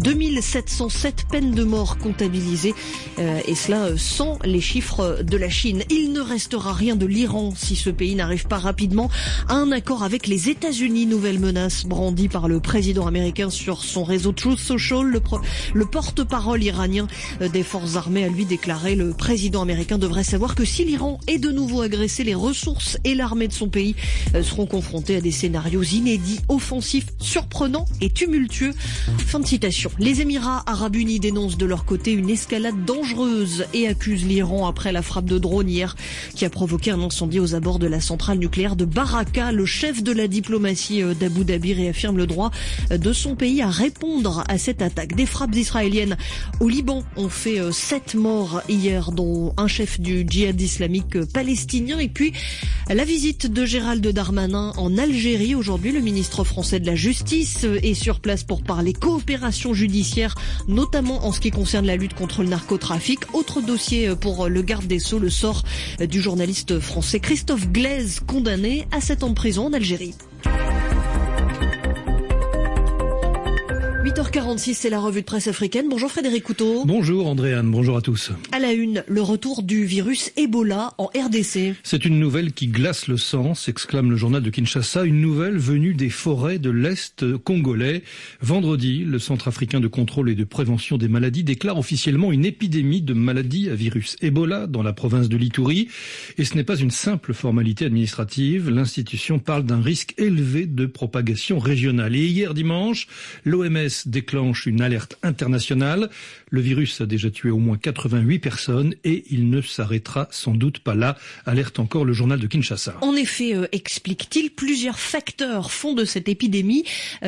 2707 peines de mort comptabilisées. Et cela sans les chiffres de la Chine. Il ne restera rien de l'Iran si ce pays n'arrive pas rapidement à un accord avec les États-Unis. Nouvelle menace brandie par le président américain sur son réseau Truth Social. Le porte-parole iranien des forces armées a lui déclaré: le président américain devrait savoir que si l'Iran est de nouveau agressé, les ressources et l'armée de son pays seront confrontés à des scénarios inédits, offensifs, surprenants et tumultueux. Fin de citation. Les Émirats arabes unis dénoncent de leur côté une escalade dangereuse et accusent l'Iran après la frappe de drone hier qui a provoqué un incendie aux abords de la centrale nucléaire de Baraka. Le chef de la diplomatie d'Abu Dhabi réaffirme le droit de son pays à répondre à cette attaque. Des frappes israéliennes au Liban ont fait 7 morts hier, dont un chef du djihad islamique palestinien. Et puis la visite de Gérald Darmanin en Algérie. Aujourd'hui, le ministre français de la Justice est sur place pour parler coopération judiciaire, notamment en ce qui concerne la lutte contre le narcotrafic. Autre dossier pour le garde des Sceaux, le sort du journaliste français Christophe Glaise, condamné à 7 ans de prison en Algérie. 8h46, c'est la revue de presse africaine. Bonjour Frédéric Couteau. Bonjour Andréane, bonjour à tous. À la une, le retour du virus Ebola en RDC. C'est une nouvelle qui glace le sang, s'exclame le journal de Kinshasa. Une nouvelle venue des forêts de l'Est congolais. Vendredi, le Centre africain de contrôle et de prévention des maladies déclare officiellement une épidémie de maladies à virus Ebola dans la province de l'Ituri. Et ce n'est pas une simple formalité administrative. L'institution parle d'un risque élevé de propagation régionale. Et hier dimanche, l'OMS déclenche une alerte internationale. Le virus a déjà tué au moins 88 personnes et il ne s'arrêtera sans doute pas là, alerte encore le journal de Kinshasa. En effet, explique-t-il, plusieurs facteurs font de cette épidémie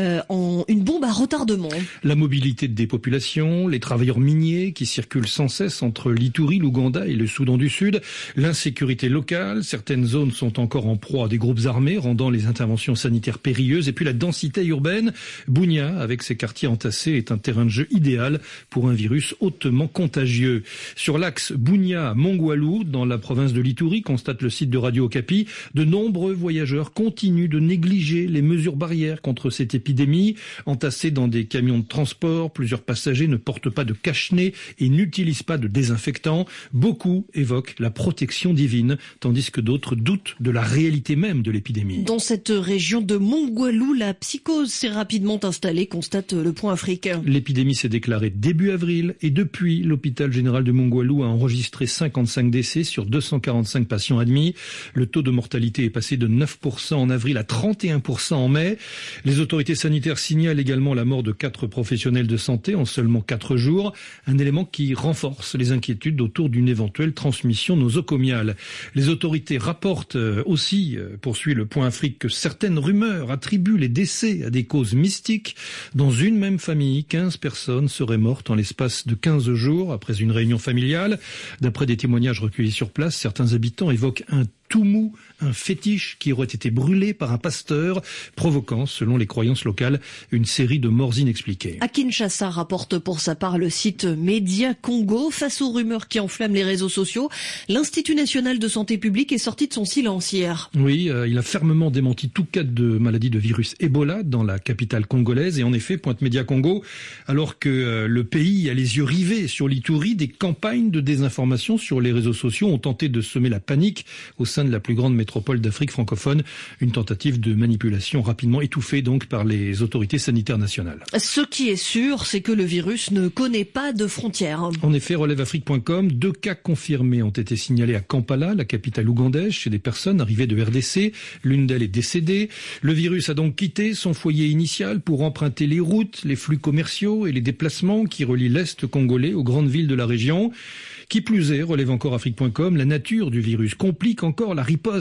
une bombe à retardement. La mobilité des populations, les travailleurs miniers qui circulent sans cesse entre l'Ituri, l'Ouganda et le Soudan du Sud, l'insécurité locale, certaines zones sont encore en proie à des groupes armés rendant les interventions sanitaires périlleuses et puis la densité urbaine. Bunia, avec ses quartiers entassés, est un terrain de jeu idéal pour un virus hautement contagieux. Sur l'axe Bunia-Mongwalu, dans la province de l'Ituri, constate le site de Radio Okapi, de nombreux voyageurs continuent de négliger les mesures barrières contre cette épidémie. Entassés dans des camions de transport, plusieurs passagers ne portent pas de cache-nez et n'utilisent pas de désinfectant. Beaucoup évoquent la protection divine, tandis que d'autres doutent de la réalité même de l'épidémie. Dans cette région de Mongwalu, la psychose s'est rapidement installée, constate le Point africain. L'épidémie s'est déclarée début avril et depuis, l'hôpital général de Mongwalu a enregistré 55 décès sur 245 patients admis. Le taux de mortalité est passé de 9% en avril à 31% en mai. Les autorités sanitaires signalent également la mort de 4 professionnels de santé en seulement 4 jours, un élément qui renforce les inquiétudes autour d'une éventuelle transmission nosocomiale. Les autorités rapportent aussi, poursuit le Point Afrique, que certaines rumeurs attribuent les décès à des causes mystiques. Dans une même famille, 15 personnes seraient mortes en l'espace de 15 jours après une réunion familiale. D'après des témoignages recueillis sur place, certains habitants évoquent un toumou, un fétiche qui aurait été brûlé par un pasteur, provoquant, selon les croyances locales, une série de morts inexpliquées. À Kinshasa, rapporte pour sa part le site Média Congo. Face aux rumeurs qui enflamment les réseaux sociaux, l'Institut national de santé publique est sorti de son silence hier. Oui, il a fermement démenti tout cas de maladie de virus Ebola dans la capitale congolaise. Et en effet, pointe Média Congo, alors que le pays a les yeux rivés sur l'Ituri, des campagnes de désinformation sur les réseaux sociaux ont tenté de semer la panique au sein de la plus grande métropole d'Afrique francophone. Une tentative de manipulation rapidement étouffée donc par les autorités sanitaires nationales. Ce qui est sûr, c'est que le virus ne connaît pas de frontières. En effet, relèveafrique.com, 2 cas confirmés ont été signalés à Kampala, la capitale ougandaise, chez des personnes arrivées de RDC. L'une d'elles est décédée. Le virus a donc quitté son foyer initial pour emprunter les routes, les flux commerciaux et les déplacements qui relient l'Est congolais aux grandes villes de la région. Qui plus est, relève encore Afrique.com, la nature du virus complique encore la riposte